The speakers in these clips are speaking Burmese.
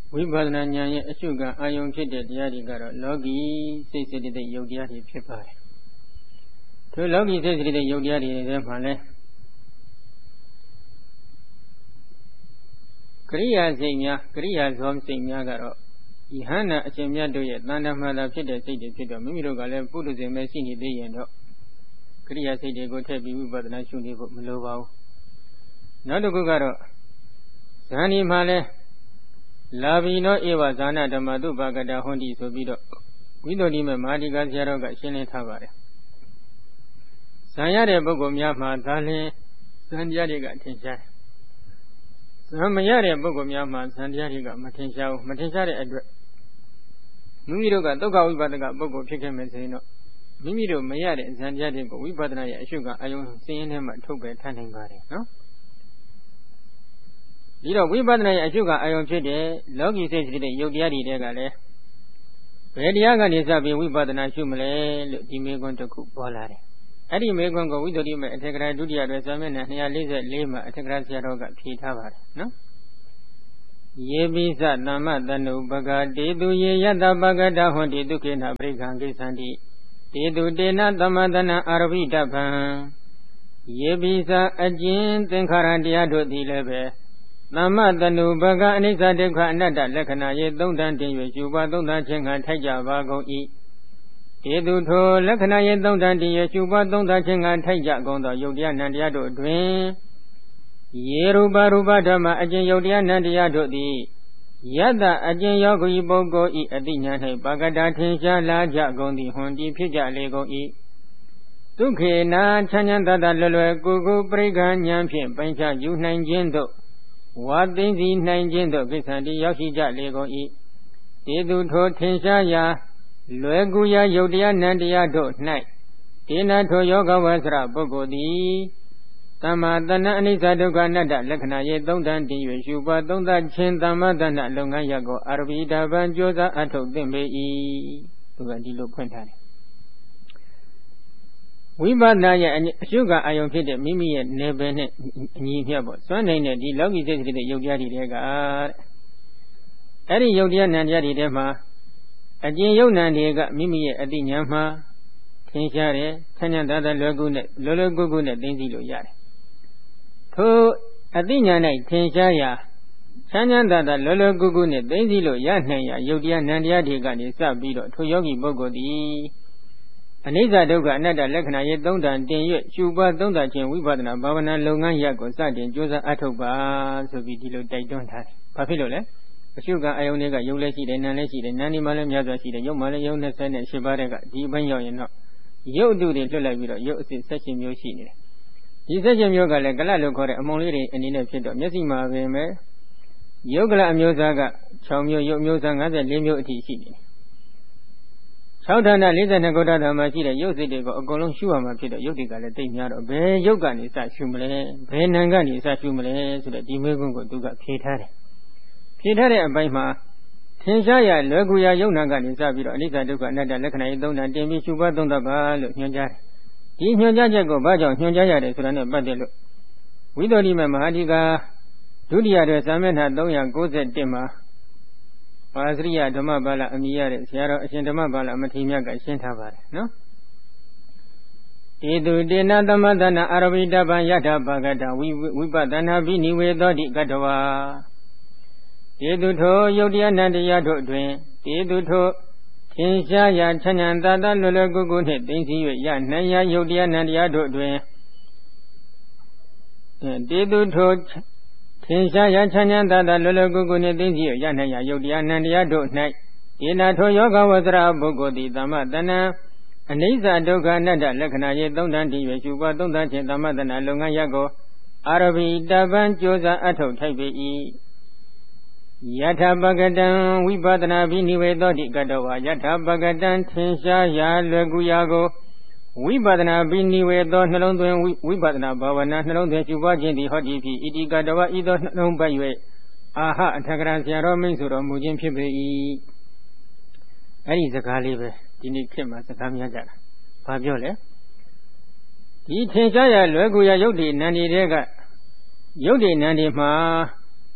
ဝိပဿနာဉာဏ်ရဲ့အရှုခံအာယုံဖြစ်တဲ့တရားတွေကတော့လောကီစိတ်စိတ္တိယုတ်တရားတွေဖြစ်ပါတယ်။ထိုလောကီစိတ်စိတ္တိယုတ်တရားတွေထဲမှာလဲကရိယာစိတ်များကရိယာဇောစိတ်များကတော့ဤဟန္တာအရှင်မြတ်တို့ရဲ့တဏ္ဍမတာဖြစ်တဲ့စိတ်တွေဖြစ်တော့မိမိတို့ကလည်းပုထုဇဉ်ပဲရှိနေသေးရင်တော့ကရိယာစိတ်တွေကိုထည့်ပြီးဝိပဿနာရှုနေဖို့မလိုပါဘူး။နောက်တစ်ခုကတော့ဇာနီမှာလဲလာဘီနောဧဝဇာနာဓမ္မတုပါကတာဟွန်တိဆိုပြီးတော့ဝိသုဒ္ဓိမမာတိကဆရာတော်ကရှင်းလင်းထားပါတယ်။ဇာရတဲ့ပုဂ္ဂိုလ်များမှာဒါလင်းဇန်တရားတွေကထင်ရှားတယ်။ဇာမရတဲ့ပုဂ္ဂိုလ်များမှာဇန်တရားတွေကမထင်ရှားဘူး။မထင်ရှားတဲ့အတွက်မိမိတို့ကဒုက္ခဝိပဿနာပုဂ္ဂိုလ်ဖြစ်ခဲ့မယ်ဆိုရင်တော့မိမိတို့မရတဲ့ဇန်တရားတွေကိုဝိပဿနာရဲ့အရှုခံအာယုံစိတ်ရင်းထဲမှာထုတ်ပယ်ထားနိုင်ပါတယ်နော်။ဒီတော့ဝိပဿနာရဲ့အရှုခံအာယုံဖြစ်တဲ့လောကီစိတ်စိတ္တိယုတ်တရားတွေကလည်းဘယ်တရားကနေစပြီးဝိပဿနာရှုမလဲလို့ဒီမေခွန်းတစ်ခုပေါ်လာတယ်။အဲ့ဒီမေခွန်းကိုဝိသုဒ္ဓိမေအထက်ကရာဒုတိယတွင်စာမျက်နှာ244မှာအထက်ကရာဆရာတော်ကဖြေထားပါတယ်နော်။ယေပိစသမ္မတနုပကတေသူယေယတပကတဟွန်တိဒုက္ခေနပရိက္ခံကိသန္တိတေသူတေနသမ္မတနအာရဘိတဗံယေပိစအကျဉ်သင်္ခါရတရားတို့သည်လည်းပဲသမ္မတနုပကအနိစ္စဒုက္ခအနတ္တလက္ခဏာရဲ့သုံးတန်တင်၍ယူပါသုံးတန်ခြင်းကထိုက်ကြပါကုန်၏တေသူထိုလက္ခဏာရဲ့သုံးတန်တင်၍ယူပါသုံးတန်ခြင်းကထိုက်ကြကုန်သောယုတ်တရားနံတရားတို့တွင်ယေရူပရူပဓမ္မအကျဉ်ယုတ်တရားနံတရားတို့သည်ယတ္တအကျဉ်ယောဂီပုဂ္ဂိုလ်၏အတိညာ၌ပကတာထင်ရှားလာကြကုန်သည်ဟွန်ဒီဖြစ်ကြလေကုန်၏ဒုက္ခေနာချမ်းချမ်းသာသာလွယ်လွယ်ကိုယ်ကိုပရိက္ခဉာဏ်ဖြင့်ပိုင်းခြားယူနိုင်ခြင်းသို့ဝါသိသိနိုင်ခြင်းသို့ကိစ္စတိရောက်ရှိကြလေကုန်၏တေသူထိုထင်ရှားရာလွယ်ကူရာယုတ်တရားနံတရားတို့၌ဒေနထိုယောဂဝဆရပုဂ္ဂိုလ်သည်သမ္မာတဏ္ဍအနိစ္စဒုက္ခအနတ္တလက္ခဏာရဲ့သုံးတန်တည်၍ရှုပါသုံးသခြင်းသမ္မာတဏ္ဍလုပ်ငန်းရပ်ကိုအာရဘိတဗံကြိုးစားအထုတ်သင့်ပေ၏သူကဒီလိုဖွင့်ထားတယ်ဝိပဿနာရဲ့အရှုခံအာယုံဖြစ်တဲ့မိမိရဲ့နယ်ပယ်နဲ့အညီမျှပေါ့စွမ်းနိုင်တဲ့ဒီလောကီစိတ်စိတ္တိယုတ်တရားတွေကအဲ့ဒီယုတ်တရားနံတရားတွေထဲမှာအကျဉ်ယုတ်နံတွေကမိမိရဲ့အတိညာမှာထင်ရှားတယ်ချမ်းသာသာလွယ်ကူနဲ့လွယ်လွယ်ကူကူနဲ့သိသိလို့ရတယ်ထိုအတိညာ၌ထင်ရှားရာချမ်းသာသာလွယ်လွယ်ကူကူနဲ့သိသိလို့ရနိုင်ရာယုတ်တရားနံတရားတွေကနေစပြီးတော့ထိုယောဂီပုဂ္ဂိုလ်သည်အနိစ္စဒုက္ခအနတ္တလက္ခဏာရဲ့သုံးတန်တင်၍ရှုပါသုံးတခြင်းဝိပဿနာဘာဝနာလုပ်ငန်းရပ်ကိုစတင်ကြိုးစားအထောက်ပါဆိုပြီးဒီလိုတိုက်တွန်းထားတယ်။ဘာဖြစ်လို့လဲ။အရှုခံအာယုန်တွေကယုတ်လည်းရှိတယ်၊နာလည်းရှိတယ်၊နာနေမှလည်းများစွာရှိတယ်၊ယုတ်မှလည်းယုတ်28ပါးတဲ့ကဒီဘက်ရောက်ရင်တော့ယုတ်အတုတွေလွတ်လိုက်ပြီးတော့ယုတ်အစစ်16မျိုးရှိနေတယ်။ဒီ16မျိုးကလည်းကလလို့ခေါ်တဲ့အမုံလေးတွေအနေနဲ့ဖြစ်တော့မျက်စိမှာပင်ပဲယုတ်ကလအမျိုးသားက6မျိုးယုတ်မျိုးသား54မျိုးအထိရှိနေတယ်6ဌာန42ခုဓာတ်မှာရှိတဲ့ရုပ်စိတ်တွေကိုအကုန်လုံးရှုရမှာဖြစ်တော့ရုပ်တွေကလည်းတိတ်များတော့ဘယ်ရုပ်ကနေစရှုမလဲဘယ်နာမ်ကနေစရှုမလဲဆိုတဲ့ဒီမေးခွန်းကိုသူကဖြေထားတယ်ဖြေထားတဲ့အပိုင်းမှာထင်ရှားရလွယ်ကူရာယုံနာကနေစပြီးတော့အနိစ္စဒုက္ခအနတ္တလက္ခဏာရေးသုံးတာတင်ပြီးရှုပါသုံးသပ်ပါလို့ညွှန်ကြားတယ်ဒီညွှန်ကြားချက်ကိုဘာကြောင့်ညွှန်ကြားရတယ်ဆိုတာနဲ့ပတ်သက်လို့ဝိသုဒ္ဓိမမဟာဒီကာဒုတိယတွင်စာမျက်နှာ391မှာပါစရိယဓမ္မပါဠအမိရတဲ့ဆရာတော်အရှင်ဓမ္မပါဠမထေရမြတ်ကရှင်းထားပါတယ်နော်တေတုတေနသမသနာအာရဘိတပံယထာပါကတဝိပဿနာပိနိဝေသောတိကတဝါတေတုထိုယုတ်တရားနန္တရားတို့တွင်တေတုထိုထင်ရှားရာချမ်းသာသာလွယ်လွယ်ကူကူနှင့်သိသိ၍ရနိုင်ရာယုတ်တရားနန္တရားတို့တွင်တေတုထိုထင်ရှားရာချမ်းသာသာလွယ်လွယ်ကူကူနှင့်သိသိရနိုင်ရာယုတ်တရားနံတရားတို့၌ဒေနာထိုယောဂဝဆရာပုဂ္ဂိုလ်သည်သမ္မတဏံအနိစ္စဒုက္ခအနတ္တလက္ခဏာရဲ့သုံးတန်တည်၍ရှုပါသုံးတန်ခြင်းသမ္မတဏလုပ်ငန်းရပ်ကိုအာရဘိတဗံကြိုးစားအထောက်ထိုက်ပေ၏ယထာပကတံဝိပဿနာပိနိဝေသောတိကတဝါယထာပကတံထင်ရှားရာလွယ်ကူရာကိုဝိပဿနာပိနိဝေသောနှလုံးသွင်းဝိပဿနာဘာဝနာနှလုံးသွင်းရှုပွားခြင်းသည်ဟောဒီဖြစ်ဣတိကတဝဤသောနှလုံးပတ်၍အာဟအထက်ကရာဆရာတော်မိတ်ဆိုတော်မူခြင်းဖြစ်ပေ၏အဲ့ဒီစကားလေးပဲဒီနေ့ခေတ်မှာစကားများကြတာဘာပြောလဲဒီထင်ရှားရလွယ်ကူရယုတ်ဒီနန္ဒီတွေကယုတ်ဒီနန္ဒီမှာ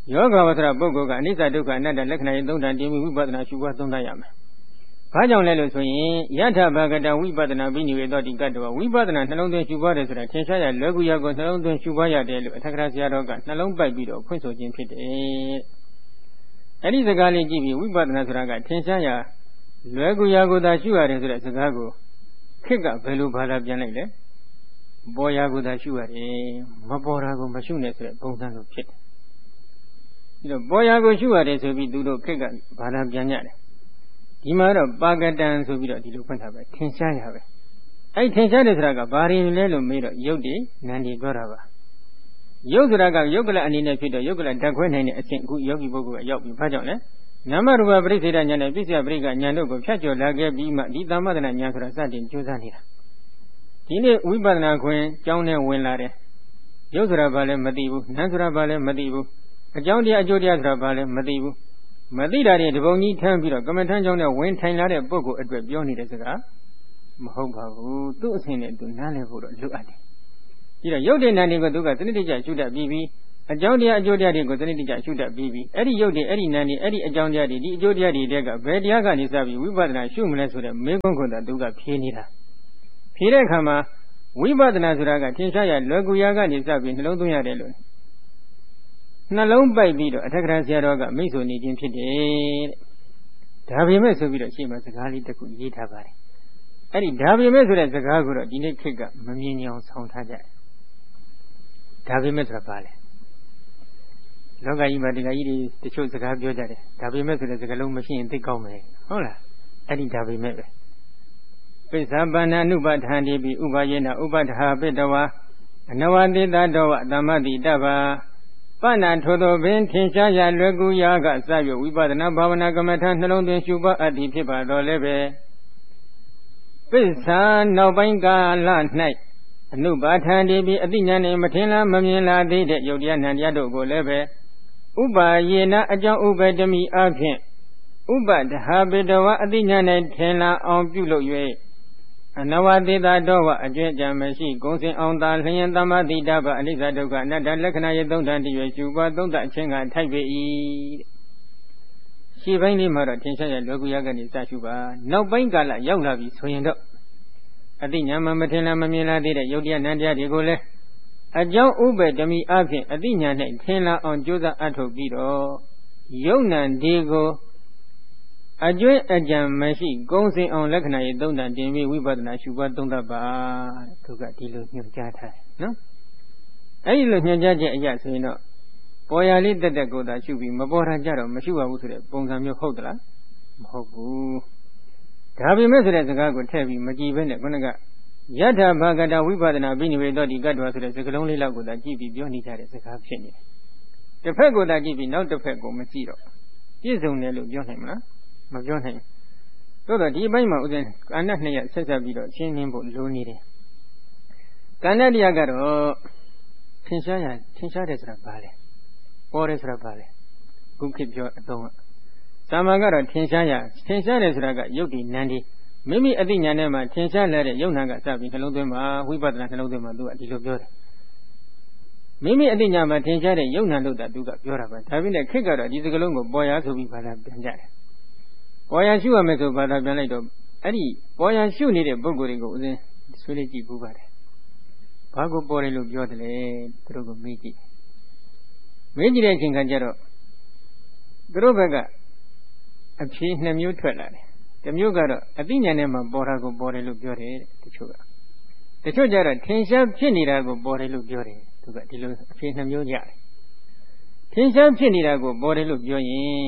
ယောဂဝတ္တပုဂ္ဂိုလ်ကအနိစ္စဒုက္ခအနတ္တလက္ခဏာရဲ့သုံးတန်တင်ပြီးဝိပဿနာရှုပွားသုံးသပ်ရမယ်။ဘာကြောင့်လဲလို့ဆိုရင်ယထာဘဂတဝိပဿနာဘိနိဝေသောတိကတ္တဝဝိပဿနာနှလုံးသွင်းရှုပွားတယ်ဆိုတာထင်ရှားရလွယ်ကူရကိုနှလုံးသွင်းရှုပွားရတယ်လို့အထက်ကရာဆရာတော်ကနှလုံးပိုက်ပြီးတော့ဖွင့်ဆိုခြင်းဖြစ်တယ်။အဲဒီစကားလေးကြည့်ပြီးဝိပဿနာဆိုတာကထင်ရှားရလွယ်ကူရကိုသာရှုရတယ်ဆိုတဲ့စကားကိုခေတ်ကဘယ်လိုဘာသာပြန်လိုက်လဲ။ပေါ်ရာကိုသာရှုရတယ်မပေါ်တာကိုမရှုနဲ့ဆိုတဲ့ပုံစံလိုဖြစ်တယ်။ဒီတော့ပေါ်ရာကိုရှုရတယ်ဆိုပြီးသူတို့ခေတ်ကဘာသာပြန်ကြတယ်ဒီမှာတော့ပါကတန်ဆိုပြီးတော့ဒီလိုဖွင့်ထားပဲထင်ရှားရပဲအဲ့ထင်ရှားတယ်ဆိုတာကဘာရင်းလဲလို့မေးတော့ယုတ်တိနန္ဒီပြောတာပါယုတ်ဆိုတာကယုတ်ကလအနေနဲ့ဖြစ်တော့ယုတ်ကလဓာတ်ခွဲနိုင်တဲ့အဆင့်အခုယောဂီပုဂ္ဂိုလ်ကရောက်ပြီဘာကြောင့်လဲနာမရူပပရိစ္ဆေဒဉာဏ်နဲ့ပြစ္ဆယပရိက္ခဉာဏ်တို့ကိုဖြတ်ကျော်လာခဲ့ပြီးမှဒီသမ္မဒနာဉာဏ်ဆိုတာစတင်ကြိုးစားနေတာဒီနေ့ဝိပဿနာခွင်ကျောင်းထဲဝင်လာတယ်ယုတ်ဆိုတာဘာလဲမသိဘူးနံဆိုတာဘာလဲမသိဘူးအကြောင်းတရားအကျိုးတရားဆိုတာဘာလဲမသိဘူးမသိတာတွေတပုံကြီးထမ်းပြီးတော့ကမ္မထမ်းကြောင်းနဲ့ဝင်ထိုင်လာတဲ့ပုဂ္ဂိုလ်အတွက်ပြောနေတဲ့စကားမဟုတ်ပါဘူးသူ့အစဉ်နဲ့သူနားလည်ဖို့တော့လိုအပ်တယ်ဒီတော့ယုတ်တဲ့နာနေကိုသူကသတိတကျရှုတတ်ပြီးပြီးအကြောင်းတရားအကျိုးတရားတွေကိုသတိတကျရှုတတ်ပြီးပြီးအဲ့ဒီယုတ်တဲ့အဲ့ဒီနာနေအဲ့ဒီအကြောင်းတရားတွေဒီအကျိုးတရားတွေတဲကဘယ်တရားကနေစပြီးဝိပဿနာရှုမလဲဆိုတဲ့မေးခွန်းကိုသူကဖြေနေတာဖြေတဲ့အခါမှာဝိပဿနာဆိုတာကထင်ရှားရလွယ်ကူရာကနေစပြီးနှလုံးသွင်းရတယ်လို့နှလုံးပိုက်ပြီးတော့အထက်ကရာဆရာတော်ကမိတ်ဆွေနေခြင်းဖြစ်တယ်တဲ့ဒါပေမဲ့ဆိုပြီးတော့ရှေ့မှာစကားလေးတစ်ခုရေးထားပါတယ်အဲ့ဒီဒါပေမဲ့ဆိုတဲ့စကားကိုတော့ဒီနေ့ခေတ်ကမမြင်အောင်ဆောင်းထားကြတယ်ဒါပေမဲ့ဆိုတာဘာလဲလောကကြီးမှာတရားကြီးတွေတချို့စကားပြောကြတယ်ဒါပေမဲ့ဆိုတဲ့စကားလုံးမရှိရင်သိကောင်းမယ်ဟုတ်လားအဲ့ဒီဒါပေမဲ့ပဲပိဿပန္နနုပဋ္ဌာန်တိပိဥပါယေနဥပဋ္ဌာပိတဝါအနဝတိတတောဝသမ္မတိတဗ္ဗပဏ္ဏထိုသောပင်ထင်ရှားရာလွယ်ကူရာကစ၍ဝိပဿနာဘာဝနာကမ္မထာနှလုံးသွင်းရှုပွားအပ်သည်ဖြစ်ပါတော်လည်းပဲပိဿာနောက်ပိုင်းကာလ၌အနုပါထံတိပြီးအတိညာနှင့်မထင်လားမမြင်လားသေးတဲ့ယုတ်တရားနံတရားတို့ကိုလည်းပဲဥပါယေနအကြောင်းဥပတမိအဖြင့်ဥပဒဟာပေတဝအတိညာနှင့်ထင်လားအောင်ပြုလုပ်၍အနဝတိတာတော်ဝအကျွင့်ကြံမရှိဂုံစင်အောင်သာလျင်သမ္မာတိတဗ္ဗအနိစ္စဒုက္ခအနတ္တလက္ခဏာရဲ့သုံးတန်တည်းရှုပွားသုံးသပ်အချင်းကထိုက်ပေ၏ရှေ့ပိုင်းလေးမှာတော့ထင်ရှားရလွယ်ကူရကနေစရှုပါနောက်ပိုင်းကာလရောက်လာပြီဆိုရင်တော့အတိညာမထင်လားမမြင်လားသေးတဲ့ယုတ်တရားနံတရားတွေကိုလည်းအကြောင်းဥပဒမိအဖြင့်အတိညာ၌ထင်လာအောင်ကြိုးစားအထုတ်ပြီးတော့ယုတ်နံဒီကိုအကျွင့်အကြံမရှိကုံစင်အောင်လက္ခဏာရဲ့သုံးတန်တင်ပြီးဝိပဿနာရှုပွားသုံးသပ်ပါသူကဒီလိုညွှန်ကြားထားတယ်နော်အဲဒီလိုညွှန်ကြားချက်အရဆိုရင်တော့ပေါ်ရလေးတက်တက်ကိုသာရှုပြီးမပေါ်တာကြတော့မရှုပါဘူးဆိုတဲ့ပုံစံမျိုးဟုတ်သလားမဟုတ်ဘူးဒါပေမဲ့ဆိုတဲ့စကားကိုထည့်ပြီးမကြည့်ဘဲနဲ့ခုနကယထာဘဂတဝိပဿနာဘိနိဝေသောတိကတ္တဝဆိုတဲ့စကားလုံးလေးလောက်ကိုသာကြည့်ပြီးပြောနေကြတဲ့စကားဖြစ်နေတယ်တစ်ဖက်ကိုသာကြည့်ပြီးနောက်တစ်ဖက်ကိုမကြည့်တော့ပြည့်စုံတယ်လို့ပြောနိုင်မလားမပြောနိုင်သို့တော့ဒီအပိုင်းမှာဥစဉ်ကဏ္ဍနှစ်ရပ်ဆက်ဆက်ပြီးတော့ရှင်းလင်းဖို့လိုနေတယ်ကဏ္ဍတရားကတော့ထင်ရှားတယ်ဆိုတာဘာလဲပေါ်တယ်ဆိုတာဘာလဲခုခေတ်ပြောအသုံးကသာမန်ကတော့ထင်ရှားတယ်ဆိုတာကယုတ်ဒီနံဒီမိမိအသိဉာဏ်ထဲမှာထင်ရှားလာတဲ့ယုတ်နံကစပြီးနှလုံးသွင်းမှာဝိပဿနာနှလုံးသွင်းမှာသူကဒီလိုပြောတယ်မိမိအသိဉာဏ်မှာထင်ရှားတဲ့ယုတ်နံလို့သူကပြောတာပါဒါပေမဲ့ခေတ်ကတော့ဒီစကလုံးကိုပေါ်ရဆိုပြီးဘာသာပြန်ကြတယ်ပေါ်ရရှုရမယ်ဆိုဘာသာပြန်လိုက်တော့အဲ့ဒီပေါ်ရရှုနေတဲ့ပုဂ္ဂိုလ်တွေကိုဥစဉ်ဆွေးနွေးကြည့်ပူပါတယ်ဘာကိုပေါ်တယ်လို့ပြောတယ်လဲသူတို့ကမေးကြည့်တဲ့အချိန်ခါကျတော့သူတို့ဘက်ကအဖြေနှစ်မျိုးထွက်လာတယ်တစ်မျိုးကတော့အသိဉာဏ်နဲ့မှပေါ်တာကိုပေါ်တယ်လို့ပြောတယ်တချို့ကျတော့ထင်ရှားဖြစ်နေတာကိုပေါ်တယ်လို့ပြောတယ်သူကဒီလိုအဖြေနှစ်မျိုးရတယ်ထင်ရှားဖြစ်နေတာကိုပေါ်တယ်လို့ပြောရင်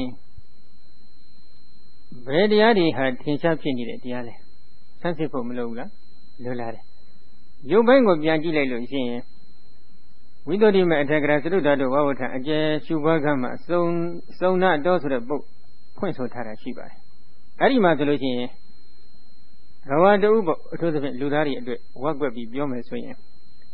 ဘယ်တရားတွေဟာထင်ရှားဖြစ်နေတဲ့တရားလဲဆန်းစစ်ဖို့မလိုဘူးလားလွယ်လာတယ်ရုပ်ပိုင်းကိုပြန်ကြည့်လိုက်လို့ရှိရင်ဝိသုဒ္ဓိမေအထက်ကရာသရုဒ္ဓတို့ဝဝထအကျယ်ရှုပွားကမှာစုံနာတော်ဆိုတဲ့ပုတ်ဖွင့်ဆိုထားတာရှိပါတယ်အဲ့ဒီမှာဆိုလို့ရှိရင်ရဝတ္တုပေါ့အထူးသဖြင့်လူသားတွေအတွက်ဝက်ကွက်ပြီးပြောမယ်ဆိုရင်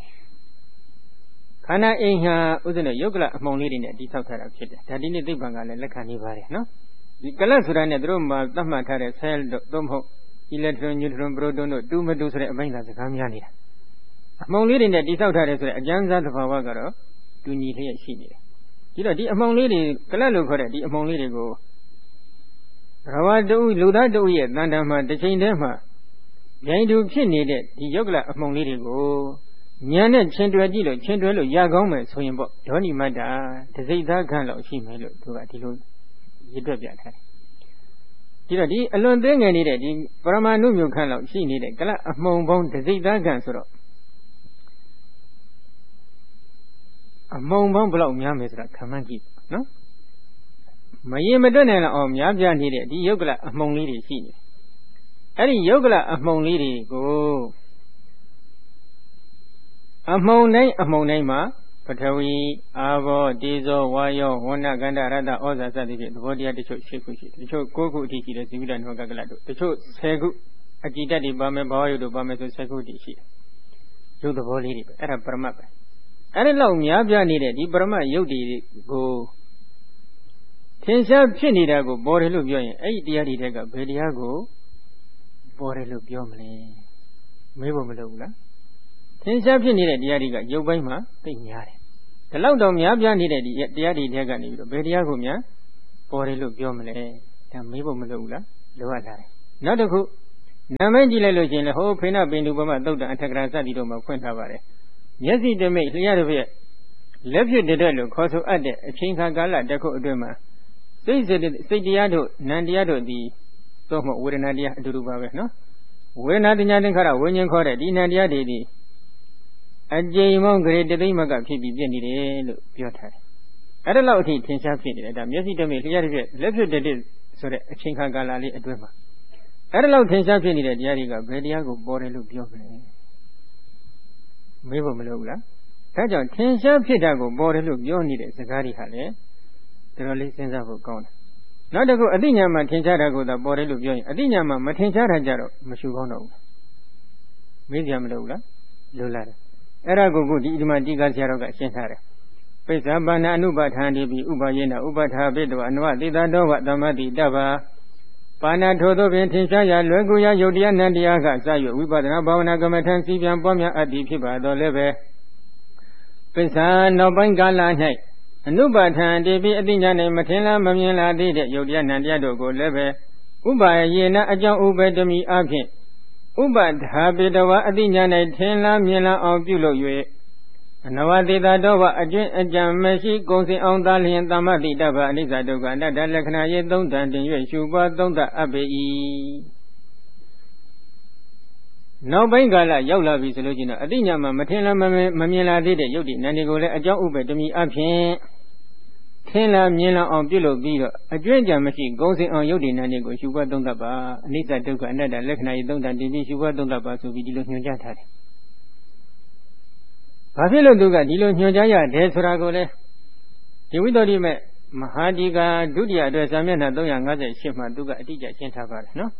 ခန္ဓာအိမ်ဟာဥစ္စနဲ့ယုတ်ကလအမှုံလေးတွေနဲ့တိဆောက်ထားတာဖြစ်တယ်ဒါဒီနေ့သိပ္ပံကလည်းလက်ခံနေပါတယ်နော်ဒီကလတ်ဆိုတာနဲ့တို့မှသတ်မှတ်ထားတဲ့ cell တို့သို့မဟုတ် electron neutron proton တို့တူမတူဆိုတဲ့အပိုင်းသာစကားများနေတာအမှုံလေးတွေနဲ့တိဆောက်ထားတယ်ဆိုတဲ့အကျဉ်းစားသဘာဝကတော့တူညီလျက်ရှိနေတယ်ဒီတော့ဒီအမှောင်လေးတွေကလတ်လို့ခေါ်တဲ့ဒီအမှောင်လေးတွေကိုရဝတူလူသားတူရဲ့တန်တန်မှာတစ်ချိန်တည်းမှာမြိုင်တူဖြစ်နေတဲ့ဒီယုတ်ကလအမှောင်လေးတွေကိုဉာဏ်နဲ့ချင်းတွယ်ကြည့်လို့ချင်းတွယ်လို့ရကောင်းမယ်ဆိုရင်ပေါ့ဒေါနိမတ္တာတစိမ့်သားခန့်လောက်ရှိမယ်လို့သူကဒီလိုရည်တွက်ပြထားတယ်ဒီတော့ဒီအလွန်သေးငယ်နေတဲ့ဒီပရမဏုမျိုးခန့်လောက်ရှိနေတဲ့ကလအမှောင်ပေါင်းတစိမ့်သားခန့်ဆိုတော့အမှောင်ပေါင်းဘယ်လောက်များမယ်ဆိုတာခံမှန်းကြည့်နော်မရင်မတွက်နိုင်လောက်အောင်များပြားနေတဲ့ဒီယုတ်ကလအမှောင်လေးတွေရှိနေအဲ့ဒီယုတ်ကလအမှောင်လေးတွေကိုအမှောင်တိုင်းမှာပထဝီအာဘောတေဇောဝါယောဝဏကန္တရတ္တဩဇာစသည်ဖြင့်သဘောတရားတချို့၈ခုရှိတယ်တချို့၉ခုအထိရှိတယ်ဇိဝိတနဝကကလတို့တချို့10ခုအကြည်တတ်တွေပါမယ်ဘာဝယုတ်တို့ပါမယ်ဆို10ခုအထိရှိတယ်ရုပ်သဘောလေးတွေပဲအဲ့ဒါပရမတ်ပဲအဲ့ဒီလောက်များပြားနေတဲ့ဒီပရမတ်ယုတ်တွေကိုထင်ရှားဖြစ်နေတာကိုပေါ်တယ်လို့ပြောရင်အဲ့ဒီတရားတွေတက်ကဘယ်တရားကိုပေါ်တယ်လို့ပြောမလဲမေးဖို့မလိုဘူးလားထင်ရှားဖြစ်နေတဲ့တရားတွေကရုပ်ပိုင်းမှာသိများတယ်ဒီလောက်တော့များပြားနေတဲ့ဒီတရားတွေတက်ကနေပြီးတော့ဘယ်တရားကိုများပေါ်တယ်လို့ပြောမလဲဒါမေးဖို့မလိုဘူးလားလိုအပ်လာတယ်နောက်တစ်ခုနာမည်ကြည့်လိုက်လို့ရှိရင်လည်းဟိုဖိနပင်တူပမသုတ်တံအထက်ကရာစသည်တို့မှာဖွင့်ထားပါတယ်မျက်စိတမိတ်လျှက်တစ်ပြက်လက်ဖြစ်တဲ့လို့ခေါ်ဆိုအပ်တဲ့အချိန်ခါကာလတစ်ခုအတွင်းမှာစိတ်တရားတို့နံတရားတို့ဒီသို့မဟုတ်ဝေဒနာတရားအတူတူပါပဲနော်ဝေဒနာတရားသင်္ခါရဝိညာဉ်ခေါ်တဲ့ဒီနံတရားတွေဒီအကျိန်မောင်းကြိတသိမ့်မကဖြစ်ပြီးပြည့်နေတယ်လို့ပြောထားတယ်အဲ့ဒါလောက်အထိထင်ရှားဖြစ်နေတယ်ဒါမျက်စိတမိတ်လျှက်တစ်ပြက်လက်ဖြစ်တဲ့ဆိုတဲ့အချိန်ခါကာလလေးအတွင်းမှာအဲ့ဒါလောက်ထင်ရှားဖြစ်နေတဲ့တရားတွေကဘယ်တရားကိုပေါ်တယ်လို့ပြောမလဲမေးဖို့မလိုဘူးလားဒါကြောင့်ထင်ရှားဖြစ်တာကိုပေါ်တယ်လို့ပြောနေတဲ့စကားတွေဟာလည်းတော်တော်လေးစဉ်းစားဖို့ကောင်းတယ်နောက်တစ်ခုအသိဉာဏ်မှာထင်ရှားတာကိုသာပေါ်တယ်လို့ပြောရင်အသိဉာဏ်မှာမထင်ရှားတာကြတော့မရှုကောင်းတော့ဘူးမေးကြမလို့လားလိုလာတယ်အဲ့ဒါကိုဒီမှာတိကဆရာတော်ကရှင်းထားတယ်ပိဿပါဏအနုပါထာတိပိဥပယေနဥပထာပိတဝအနဝတိတတောဝသမတိတဗ္ဗပါဏထိုသို့ပင်ထင်ရှားရာလွယ်ကူရာယုတ်တရားနံတရားကစ၍ဝိပဿနာဘာဝနာကမ္မထံစီပြန်ပွားများအပ်သည်ဖြစ်ပါတော်လည်းပဲပိဿနောက်ပိုင်းကာလ၌အနုပါထာတိပိအတိညာနှင့်မထင်လားမမြင်လားသေးတဲ့ယုတ်တရားနံတရားတို့ကိုလည်းပဲဥပယေနအကြောင်းဥပတမိအဖြင့်ဥပဒါပိတဝအတိညာ၌ထင်လားမြင်လားအောင်ပြုလုပ်၍အနဝတိတတောဝအကျွင့်အကြံမရှိကုံစင်အောင်သာလျင်သမ္မတိတဗ္ဗအနိစ္စဒုက္ခအနတ္တလက္ခဏာရေးသုံးတန်တင်၍ရှုပွားသုံးသပ်အပ်ပေ၏နောက်ပိုင်းကာလရောက်လာပြီဆိုလို့ရှိရင်အတိညာမှာမထင်လားမမြင်လားသေးတဲ့ယုတ်တိနန္ဒီကိုလည်းအကြောင်းဥပတမိအဖြင့်ထင်လားမြင်လားအောင်ပြုလုပ်ပြီးတော့အကျွင့်အကြံမရှိကုံစင်အောင်ယုတ်တိနန္ဒီကိုရှုပွားသုံးသပ်ပါအနိစ္စဒုက္ခအနတ္တလက္ခဏာရေးသုံးတန်တင်ပြီးရှုပွားသုံးသပ်ပါဆိုပြီးဒီလိုညွှန်ကြားထားတယ်ဘာဖြစ်လို့သူကဒီလိုညွှန်ကြားရတယ်ဆိုတာကိုလေဒီဝိတ္တိမဲ့မဟာဒီကာဒုတိယအတွက်စာမျက်နှာ358မှာသူကအတိအကျရှင်းထားပါတယ်နော်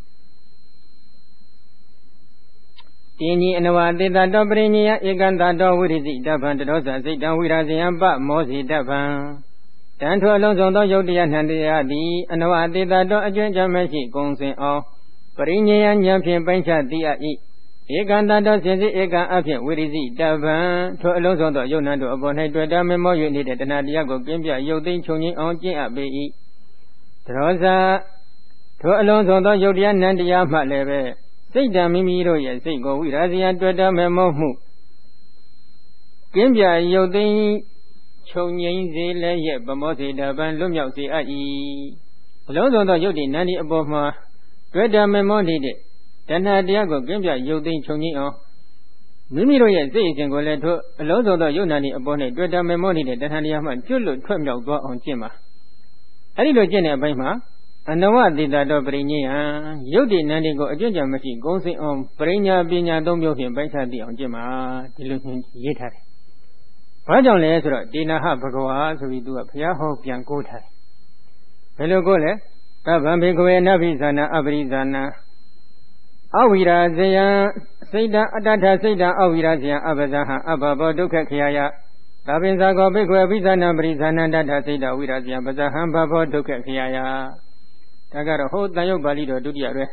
တင်းကြီးအနဝသေတတောပရိညယဧကန္တတောဝိရိစိတဗံတတောဇစိတ်တံဝိရာဇယံပမောစီတဗံတန်ထောအလုံးစုံသောယုတ်တရားနှံတရားသည်အနဝသေတတောအကျွမ်းကြမရှိကုံစင်အောင်ပရိညယဉာဏ်ဖြင့်ပိုင်းခြားသိအပ်၏ဧကန္တတောစင်စစ်ဧကအဖြင့်ဝိရိစိတဗံထိုအလုံးစုံသောယုတ်နံတို့အပေါ်၌တွေ့တာမေမော၍နေတဲ့တဏှာတရားကိုကင်းပြရုပ်သိမ်းချုပ်ငြိမ်းအောင်ကျင့်အပ်ပေ၏တရောဇထိုအလုံးစုံသောယုတ်တရားနံတရားမှလည်းပဲစိတ်တံမိမိတို့ရဲ့စိတ်ကိုဝိရာဇယတွေ့တာမေမောမှုကင်းပြရုပ်သိမ်းချုပ်ငြိမ်းစေလည်းရဲ့ဗမောစေတဗံလွတ်မြောက်စေအပ်၏အလုံးစုံသောယုတ်တိနံဒီအပေါ်မှာတွေ့တာမေမောနေတဲ့တဏှာတရားကိုကင်းပြရုပ်သိမ်းချုပ်ငြိမ်းအောင်မိမိတို့ရဲ့စိတ်အစဉ်ကိုလည်းထိုအလုံးစုံသောယုတ်နံဒီအပေါ်၌တွေ့တာမေမောနေတဲ့တဏှာတရားမှကျွတ်လွတ်ထွက်မြောက်သွားအောင်ကျင့်ပါအဲ့ဒီလိုကျင့်တဲ့အပိုင်းမှာအနဝတိတတောပရိညယယုတ်တိနန္ဒီကိုအကျွင့်ကြံမရှိဂုံစင်အောင်ပရိညာပညာ၃မျိုးဖြင့်ပိုင်းခြားသိအောင်ကျင့်ပါဒီလိုရေးထားတယ်။ဘာကြောင့်လဲဆိုတော့ဒေနာဟဘဂဝါဆိုပြီးသူကဘုရားဟောပြန်ကိုးထားတယ်။ဘယ်လိုကိုးလဲ။သဗ္ဗံဘေကဝေနဗ္ဗိဇာနာအပရိဇာနာအဝိရာဇယံစိတ်တံအတ္တစိတ်တံအဝိရာဇယံအပဇာဟံအဘဘောဒုက္ခခယယသာပင်ဇာကောဘေကဝေအပိဇာနာပရိဇာနာတ္တစိတ်တံဝိရာဇယံပဇာဟံဘဘောဒုက္ခခယယဒါကတော့ဟိုတန်ရုပ်ပါဠိတော်ဒုတိယရဲ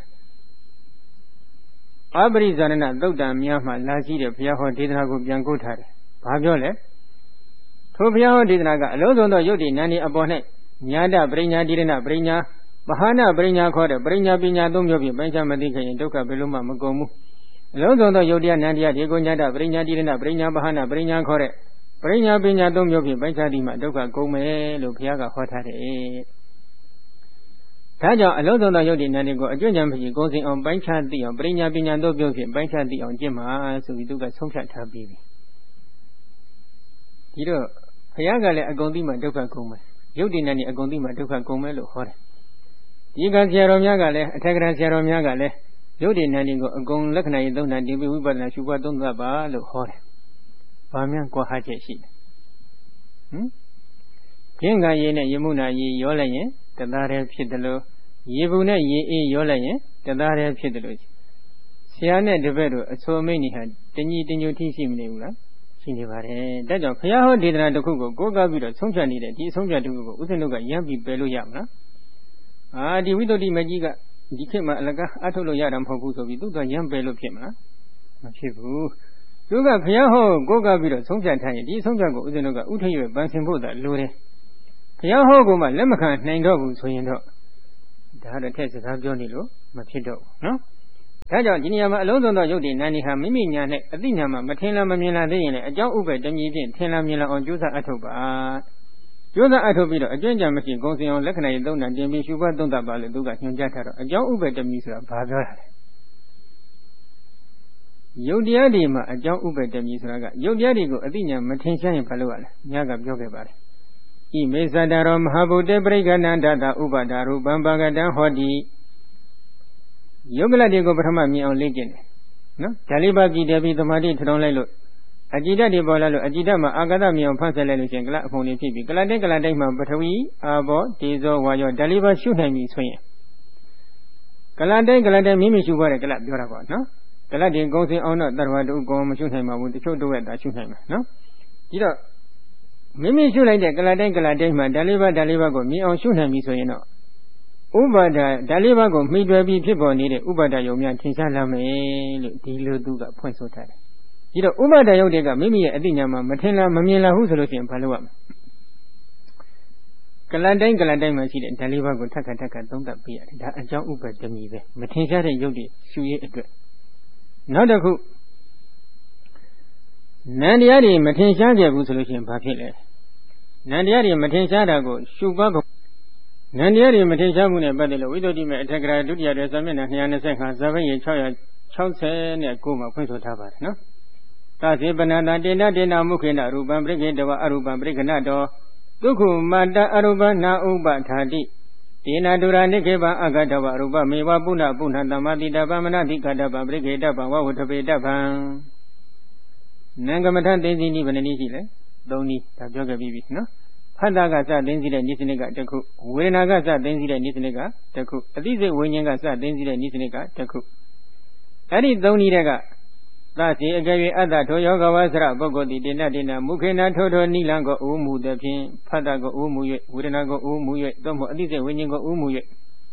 အပရိဇာနသုတ်တံများမှလာရှိတဲ့ဘုရားဟောဒေသနာကိုပြန်ကိုးထားတယ်။ဘာပြောလဲ။ထထိုဘုရားဟောဒေသနာကအလုံးစုံသောယုတ်တိနန္ဒီအပေါ်၌ညာတပရိညာတိရဏပရိညာမဟာနာပရိညာခေါ်တဲ့ပရိညာပညာသုံးမျိုးဖြင့်ပိုင်းခြားမသိခင်ဒုက္ခဘယ်လိုမှမကုန်ဘူးအလုံးစုံသောယုတ်တရားနန္တရားဒီကိုညာတပရိညာတိရဏပရိညာမဟာနာပရိညာခေါ်တဲ့ပရိညာပညာသုံးမျိုးဖြင့်ပိုင်းခြားသည်မှဒုက္ခကုန်မယ်လို့ဘုရားကဟောထားတယ်ဒါကြောင့်အလုံးစုံသောယုတ်တိနန္ဒီကိုအကျွင့်ကြံဖြစ်ကိုယ်စဉ်အောင်ပိုင်းခြားသိအောင်ပရိညာပညာသုံးမျိုးဖြင့်ပိုင်းခြားသိအောင်ကျင့်မှာဆိုပြီးသူကဆုံးဖြတ်ထားပြီးပြီဒီတော့ဘုရားကလည်းအကုန်သိမှဒုက္ခကုန်မယ်ယုတ်တိနန္ဒီအကုန်သိမှဒုက္ခကုန်မယ်လို့ဟောတယ်ဒီကဆရာတော်များကလည်းအထက်ကရာဆရာတော်များကလည်းယုတ်တိနန္ဒီကိုအကုန်လက္ခဏာရေးသုံးတာဒီဝိပဿနာရှုပွားသုံးသပ်ပါလို့ဟောတယ်။ဘာများကွာဟချက်ရှိတယ်။ကျင့်ကံရည်နဲ့ရေမှုနာရည်ရောလိုက်ရင်တသားတည်းဖြစ်တယ်လို့ရေဘူးနဲ့ရေအေးရောလိုက်ရင်တသားတည်းဖြစ်တယ်လို့ဆရာနဲ့တပည့်တို့အစောမိတ်နေဟာတညီတညွတ်ထိရှိမနေဘူးလားရှိနေပါတယ်။ဒါကြောင့်ဘုရားဟောဒေသနာတစ်ခုကိုကိုးကားပြီးတော့ဆုံးဖြတ်နေတဲ့ဒီအဆုံးဖြတ်တစ်ခုကိုဥစဉ်တို့ကရမ်းပြီးပယ်လို့ရမလား။ဒီဝိသုဒ္ဓိမကြီးကဒီခေတ်မှာအလကားအထုတ်လို့ရတာမဟုတ်ဘူးဆိုပြီးသူကရမ်းပယ်လို့ဖြစ်မလားမဖြစ်ဘူးသူကဘုရားဟောကိုးကားပြီးတော့ဆုံးဖြတ်ထားရင်ဒီဆုံးဖြတ်ကိုဥစဉ်တို့ကဥထိပ်ရွယ်ပန်းဆင်ဖို့သာလိုတယ်ဘုရားဟောကိုမှလက်မခံနိုင်တော့ဘူးဆိုရင်တော့ဒါတော့ထက်စကားပြောနေလို့မဖြစ်တော့ဘူးနော်ဒါကြောင့်ဒီနေရာမှာအလုံးစုံသောယုတ်တိနန္ဒီဟာမိမိညာနဲ့အသိဉာဏ်မှာမထင်လားမမြင်လားသိရင်လည်းအကြောင်းဥပ္ပယ်တမည်ဖြင့်ထင်လားမြင်လားအောင်ကြိုးစားအထုတ်ပါကျိုးစားအထုတ်ပြီးတော့အကျဉ်းချမရှိဂုံစင်အောင်လက္ခဏာရေးသုံးတာတင်ပြီးရှုပွားသုံးသပ်ပါလို့သူကညွှန်ကြားထားတော့အကြောင်းဥပ္ပယ်တမည်ဆိုတာဘာပြောတာလဲယုတ်တရားတွေမှာအကြောင်းဥပ္ပယ်တမည်ဆိုတာကယုတ်တရားတွေကိုအသိဉာဏ်မထင်ရှားရင်ဘာလို့ရလဲညကပြောခဲ့ပါတယ်ဣမေသတ္တရောမဟာဗုဒ္ဓပရိက္ခဏန္တတဥပဒါရူပံပါကတံဟောတိယုတ်ကလတ်တွေကိုပထမမြင်အောင်လေ့ကျင့်တယ်နော်ဓာလိပါကြည်တယ်ပြီးသမာဓိထထောင်လိုက်လို့အကြည်ဓာတ်တွေပေါ်လာလို့အကြည်ဓာတ်မှာအာဂတမြင်အောင်ဖန်ဆယ်လိုက်လို့ရှိရင်ကလအဖုံတွေဖြစ်ပြီးကလတိုင်းကလတိုင်းမှာပထဝီအာဘောဒေဇောဝါယောဓာလိပါရှုနိုင်ပြီဆိုရင်ကလတိုင်းမိမိရှုသွားတယ်ကလပြောတာပေါ့နော်ကလတွေကုံစင်အောင်တော့တရဝတူကုံမရှုနိုင်ပါဘူးတချို့တို့ရဲ့ဒါရှုနိုင်မှာနော်ဒီတော့မိမိရှုလိုက်တဲ့ကလတိုင်းမှာဓာလိပါကိုမြင်အောင်ရှုနိုင်ပြီဆိုရင်တော့ဥပါဒဓာလိပါကိုမှီတွယ်ပြီးဖြစ်ပေါ်နေတဲ့ဥပါဒယုံများထင်ရှားလာမယ်လို့ဒီလိုသူကဖွင့်ဆိုထားတယ်ဒီတော့ဥပါဒယုတ်တွေကမိမိရဲ့အသိဉာဏ်မှာမထင်လားမမြင်လားဟုဆိုလို့ရှိရင်ဘာလို့ရမလဲကလန်တိုင်းမှာရှိတဲ့ဓာလိပါကိုထပ်ခါသုံးသပ်ပေးရတယ်ဒါအကြောင်းဥပ္ပတမီပဲမထင်ရှားတဲ့ယုတ်တွေရှုရေးအတွက်နောက်တစ်ခုနန္တရားတွေမထင်ရှားခဲ့ဘူးဆိုလို့ရှိရင်ဘာဖြစ်လဲနန္တရားတွေမထင်ရှားတာကိုရှုပွားနန္တရားတွေမထင်ရှားမှုနဲ့ပတ်သက်လို့ဝိသုဒ္ဓိမေအထက်ကရာဒုတိယတဲ့စာမျက်နှာ225ဇာဘိရေ669မှာဖွင့်ဆိုထားပါတယ်နော်သစေပနတာတေနတေနမုခေနရူပံပရိခေတဝအရူပံပရိခဏတောဒုက္ခမတ္တအရူပနာဥပထာတိတေနဒုရာနိခေပံအဂတဝရူပမေဝပုဏ္ဏသမ္မာတိတပမနတိကတပံပရိခေတပံဝဝထပေတပံနံကမထသိသိနိဗ္ဗာန်နည်းရှိလဲ၃နည်းဒါပြောခဲ့ပြီးပြီနော်ဖတ်တာကစသိသိတဲ့နိစ္စနိကတစ်ခုဝေဒနာကစသိသိတဲ့နိစ္စနိကတစ်ခုအသိစိတ်ဝိညာဉ်ကစသိသိတဲ့နိစ္စနိကတစ်ခုအဲ့ဒီ၃နည်းတွေကသတိအကယ်၍အတ္တထိုယောဂဝါစရပုဂ္ဂိုလ်တိတေနမုခေနထိုနိလံကိုဥမှုသည်ဖြင့်ဖတ်တာကိုဥမှု၍ဝေဒနာကိုဥမှု၍သို့မဟုတ်အသိစိတ်ဝိညာဉ်ကိုဥမှု၍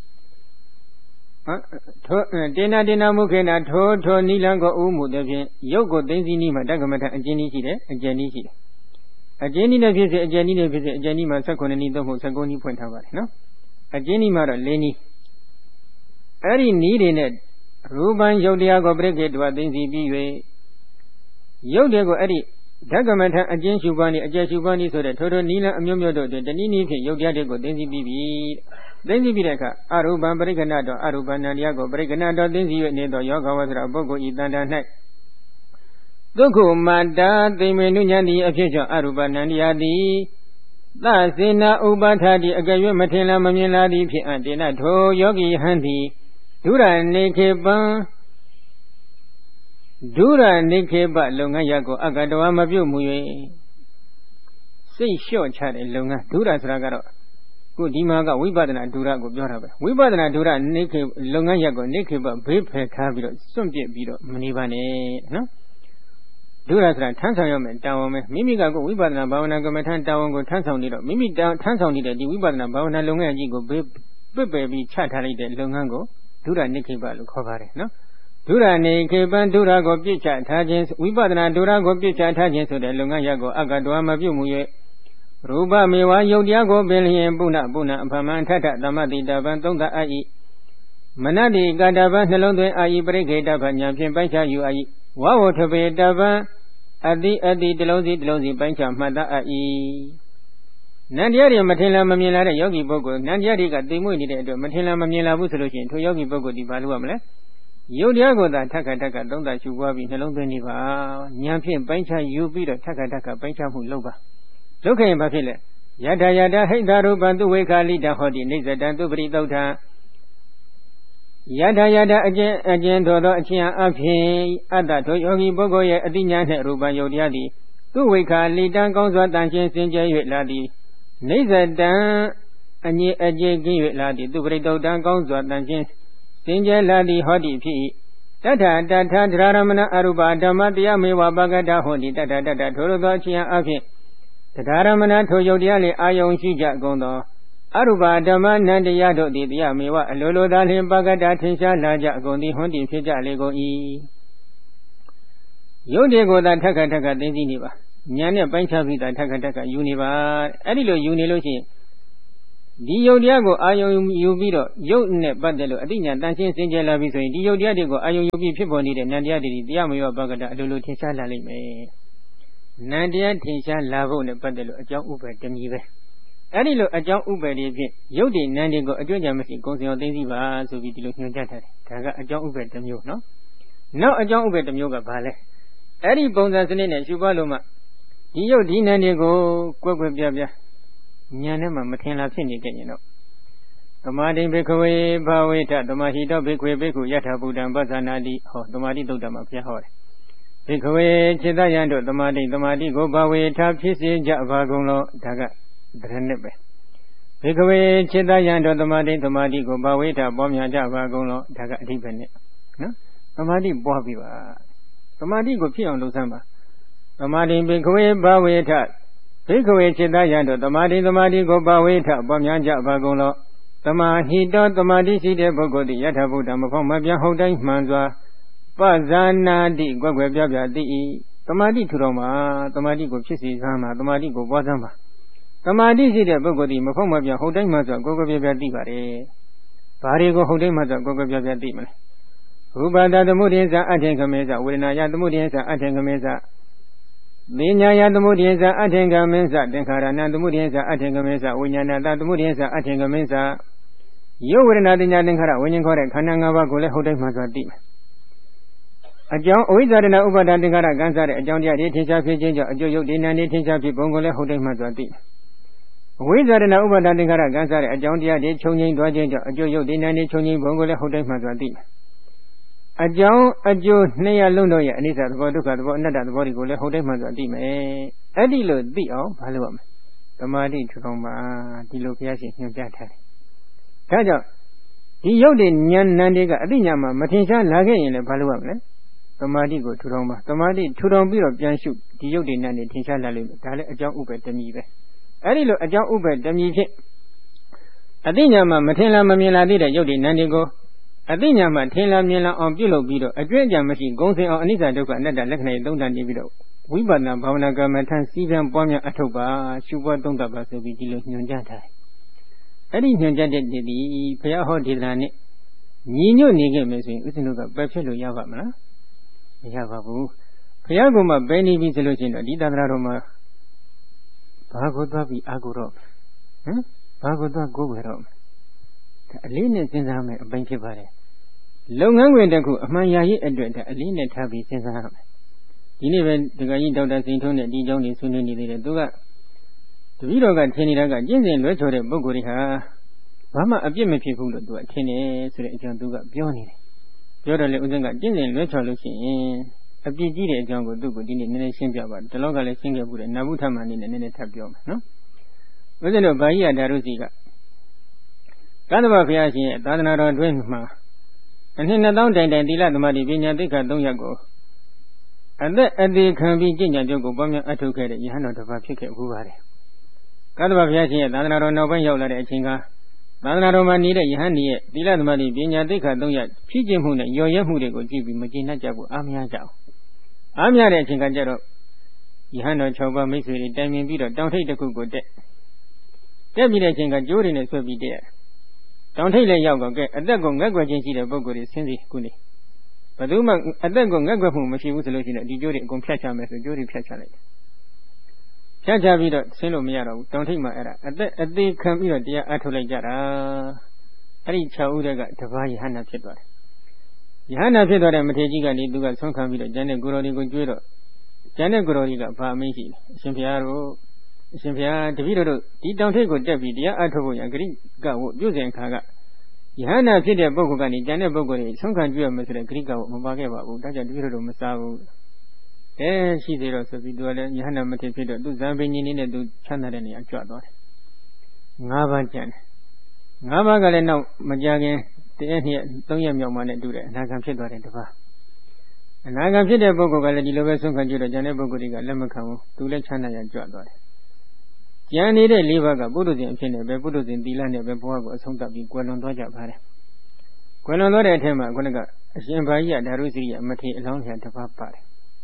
ထိုတေနမုခေနထိုနိလံကိုဥမှုသည်ဖြင့်ရုပ်ကိုသိသိနည်းမှာတက္ကမထအကျဉ်းနည်းရှိတယ်အကျဉ်းနည်းရှိတယ်အကျဉ်းနည်းနဲ့ဖြစ်စေအကျဉ်းနည်းနဲ့ဖြစ်စေအကျဉ်းနည်းမှာ19နည်းသို့မဟုတ်19နည်းဖွင့်ထားပါတယ်နော်အကျဉ်းနည်းမှာတော့4နည်းအဲ့ဒီနည်းတွေနဲ့ရူပံယုတ်တရားကိုပရိခေတဝသိသိပြီး၍ယုတ်တွေကိုအဲ့ဒီဓကမထအကျဉ်းရှုပွားနည်းအကျယ်ရှုပွားနည်းဆိုတဲ့ထိုနီလအမျိုးမျိုးတို့တနည်းနည်းဖြင့်ယုတ်တရားတွေကိုသိသိပြီးပြီသိသိပြီးတဲ့အခါအရူပံပရိခဏတော်အရူပနန္တရားကိုပရိခဏတော်သိသိ၍နေသောယောဂဝဆရာပုဂ္ဂိုလ်ဤတန်တာ၌ဒုက္ခမတ္တသိမေနုညံတိအဖြစ်ကြောင့်အရူပနန္တရားသည်သစေနာဥပထာတိအကယ်၍မထင်လားမမြင်လားသည်ဖြစ်အပ်တေနထိုယောဂီဟံသည်ဒုရနေခေပံဒုရနေခေပလုပ်ငန်းရပ်ကိုအကတဝမပြုတ်မှု၍စိတ်လျှော့ချတဲ့လုပ်ငန်းဒုရဆိုတာကတော့ခုဒီမှာကဝိပဿနာဒုရကိုပြောတာပဲဝိပဿနာဒုရနေခေလုပ်ငန်းရပ်ကိုနေခေပဘေးဖယ်ထားပြီးတော့စွန့်ပစ်ပြီးတော့မနေပါနဲ့နော်ဒုရဆိုတာထမ်းဆောင်ရမယ်တာဝန်ပဲမိမိကကိုဝိပဿနာဘာဝနာကမ္မထံတာဝန်ကိုထမ်းဆောင်နေတော့မိမိထမ်းဆောင်နေတဲ့ဒီဝိပဿနာဘာဝနာလုပ်ငန်းကြီးကိုဘေးပစ်ပယ်ပြီးချထားလိုက်တဲ့လုပ်ငန်းကိုဒုရနိခေပလို့ခေါ်ပါတယ်နော်ဒုရနိခေပံဒုရကိုပြစ်ချထားခြင်းဝိပဿနာဒုရကိုပြစ်ချထားခြင်းဆိုတဲ့လုပ်ငန်းရပ်ကိုအကတဝမပြုတ်မှု၍ Rupa mewa yodiago bellion puna puna paman tata tamati daban tonga ai. Manadi gadaba nelonde ai brigade banyan bancha you ai. Wow to be daba adi delosi bancha mada ai. Nandiari Matila Mamila Yogi Bogo, Nandiari got the moody to Matila Mamila solution to Yogi Bogo di Baluamle. Yodiago that Taka don't that you wabi along the Niva, Nyampian Bancha, you beat a Taka Bancha Huloba. Look at Bafile. Yada Heidaru Bandu Weka Lida Hodi, Nisa Dandu Bridota. Yada again, Dodo Chia Api, Ada to Yogi Bogo, Adinya Ruba Yodiadi. Tu Weka Lida Gonza Danchin Sinja Ladi. Nisa Dan Anye Aje Ladi, Tu Bridota Gonza Danchin Sinja Ladi Hodi P. Tata Draramana Aruba Damatia Mewa Bagada Hodi, Tata Torodo Chia Api. Tadaramana to Yodiali Ayon Shija Gondo. Aruba Dama Nandiyado di Diamiwa, Lolo Dalim Bagada Tinsha Laja Gondi Hondi Fija Lego E. Yodego da Taka Deniva. Nyana Bancha Vita Taka Univa, Adilo Unilosi. Di Yodiago Ayon Yubido, Yotne Badelo, Adina Dancing Sinjala Viso, Di Yodiago Ayon Yubi people needed Nandia di Diamiwa Bagada, Lulu Tinsha Lalime. Nandia Tinsha Lavo ne Badelo, a young Uber Demive. Adilo a young Uber Yodi Nandigo, a Jojamasi, Gonzio Deniva, so we look no data. Taga a young Uber Demu, no? No a young Uber Demuga Vale. Adi Bonza Selena, Shubaloma. Yodi Nandigo, Quabia. Nyanema Matena Pini, you know. Tomadi Bikaway, Baweta, Tomahito Bikwe Biku, Yata Buddha, Bazanadi, or Tomadi Dodama Piahor. Bikaway, Chedayando, Tomadi, go Bawe, Tapisi, Javagono, Daga, Drenebe. Bikaway, Chedayando, Tomadi, go Baweta, Bomya Javagono, Daga Dibene. Tomadi Bobiva. Tomadi go Pion Luzamba. Tomadi Bikaway, Baweta. Bikaway, Chedayando, Tomadi, go Baweta, Bomya Javagono. Tomahito, Tomadi, Side Bogodi, Yata Buddha, Mabia Hodai Manzwa. Bazana di Gwabia di Tomadi Turoma, Tomadi go Chisi Sama, Tomadi go Bazama. Tomadi si the Bogodi, Mafomabia, Hodai Maza, Gogabia di Bare. Parigo Hodai Maza, Gogabia di Man. Rubada the Mudiza, Atengameza, Winaya the Mudiza, Atengameza. Linya the Mudiza, Atengameza, Denkarana the Mudiza, Atengameza, Winyana the Mudiza, Atengameza. You were not in Yankara when you got a Kananga Gole Hodai Maza di. A John Wizardina Ubada Dingara Ganzar, a John Yadi Tisha Pijin, a Joyo Dinani Tisha Pibongole Hodai Mazati. Wizardina Ubada Dingara Ganzar, a John Yadi Choning Dwajin, a Joyo Dinani Choning Bongole Hodai Mazati. A John, a Joe Nea Lunoya, and is at Voduka, not at Vodigole Hodai Mazati. Adilo Dio, Paluam. The Madi Troma, Dilopiasi, New Jata. Kaja, the Yodin Yan Nandiga, Adinama, Matisha Lagay in the Paluam. Tomadi go to Roma. Tomadi to Rombi of Janshu, the Yodin and the Tinsha Lalim, a John Uber Demive. Adilo a John Uber Demive. Adinama Matela Mamila did a Yodin Nandigo. Adinama Tela Mila on Bilo Bido, a great machine goes on Anita Doka and the Lekne don't Divido. We but now Pavanaga Matan Sivan Bomia Atoba, Shuba Dondaba, so we deal with Nyanja. Adin Janja did the Payaho Dilani. Nino Nigga Missing, isn't the Bachelor Yavamana? Yavabu. Payaguma Benny Visologin, Didaroma Pagoda Aguro. Pagoda Goverom. Alina Zinzame, Bankivare. Long Angwendaku, Amayayi Edward, Alina Tabi Zinzame. Even the Gayi Dauda Sintone, Dijon is soon needed to go. The Vido got Teniraga, Jinsin, Retore, Bogoriha. Mama, a Jimmy people do a tennis, John Duga, Bioni. Yodale Uzanga, Jinsin, Retolution. A BG jungle do good in the nation, but the local singer would Nabuta man in the Tabium, no? Whether no Bahia Daruziga. Ganava Fiashi, Danara Dwingma. And in the downtown, Dila, the Madi Vina, Dika, Donyago. And the can be Jinja Jogo, Bomia Atuka, Yano of a picket, who are. Ganava Fiashi, Danara Novayola, Chinga. Danara Manida, Yahani, Dila, the Madi Vina, Dika, Donya, Pijim Huna, Yoyamude, Jibi, Magina Jabu, Amia Jao. Amia Chinganjero. ယဟန်တော်6ပါးမိတ်ဆွေတွေတိုင်ပင်ပြီးတော့တောင်ထိပ်တစ်ခုကိုတက်ပြီးတဲ့အချိန်ကကြိုးတွေနဲ့ဆွဲပြီးတက်ရတောင်ထိပ်လည်းရောက်တော့ကဲအသက်ကိုငက်ွယ်ခြင်းရှိတဲ့ပုဂ္ဂိုလ်တွေဆင်းစီခုနေဘယ်သူမှအသက်ကိုငက်ွယ်မှုမရှိဘူးဆိုလို့ရှိရင်ဒီကြိုးတွေအကုန်ဖြတ်ချမယ်ဆိုကြိုးတွေဖြတ်ချလိုက်တယ်ဖြတ်ချပြီးတော့ဆင်းလို့မရတော့ဘူးတောင်ထိပ်မှာအဲ့ဒါအသေးခံပြီးတော့တရားအထုတ်လိုက်ကြတာအဲ့ဒီ6ဦးတက်ကတပါးယဟန္တာဖြစ်သွားတယ်ယဟန္တာဖြစ်သွားတဲ့မထေရကြီးကနေသူကဆုံးခံပြီးတော့ကျန်တဲ့ကိုရော်တွေကိုကြွေးတော့ကျန်တဲ့ကိုရော်ကြီးကဘာအမင်းရှိလဲအရှင်ဘုရားတို့အရှင်ဘုရားတပည့်တို့ဒီတောင်ထိပ်ကိုတက်ပြီးတရားအထုတ်ဖို့ရန်ဂရိကဝတ်ပြုစဉ်ခါကယဟန္တာဖြစ်တဲ့ပုဂ္ဂိုလ်ကနေကျန်တဲ့ပုဂ္ဂိုလ်တွေဆုံးခံကြွရမယ်ဆိုတဲ့ဂရိကဝတ်မပါခဲ့ပါဘူးဒါကြောင့်တပည့်တို့မစားဘူးရှိသေးတော့ဆိုပြီးသူကလည်းယဟန္တာမထေရဖြစ်တော့သူဇံပင်ကြီးနဲ့သူချမ်းသာတဲ့နေရာကြွသွားတယ်၅ပါးကျန်တယ်၅ပါးကလည်းနောက်မကြခင်တရက်နှစ်3ရက်မြောက်မှနဲ့တူတယ်အနာဂံဖြစ်သွားတယ်တပါးအနာဂံဖြစ်တဲ့ပုဂ္ဂိုလ်ကလည်းဒီလိုပဲဆုံးခံကြွတော့ကျန်တဲ့ပုဂ္ဂိုလ်တွေကလက်မခံဘူးသူလည်းချမ်းသာရကြွသွားတယ်ကျန်နေတဲ့၄ပါးကပုထုဇဉ်အဖြစ်နဲ့ပဲပုထုဇဉ်သီလနဲ့ပဲဘဝကိုအဆုံးသတ်ပြီးကွယ်လွန်သွားကြပါတယ်ကွယ်လွန်သွားတဲ့အထက်မှာခုနကအရှင်ဘာကြီးကဓာရုစီရိယမထေရအလောင်းဆရာတပါးပါတယ်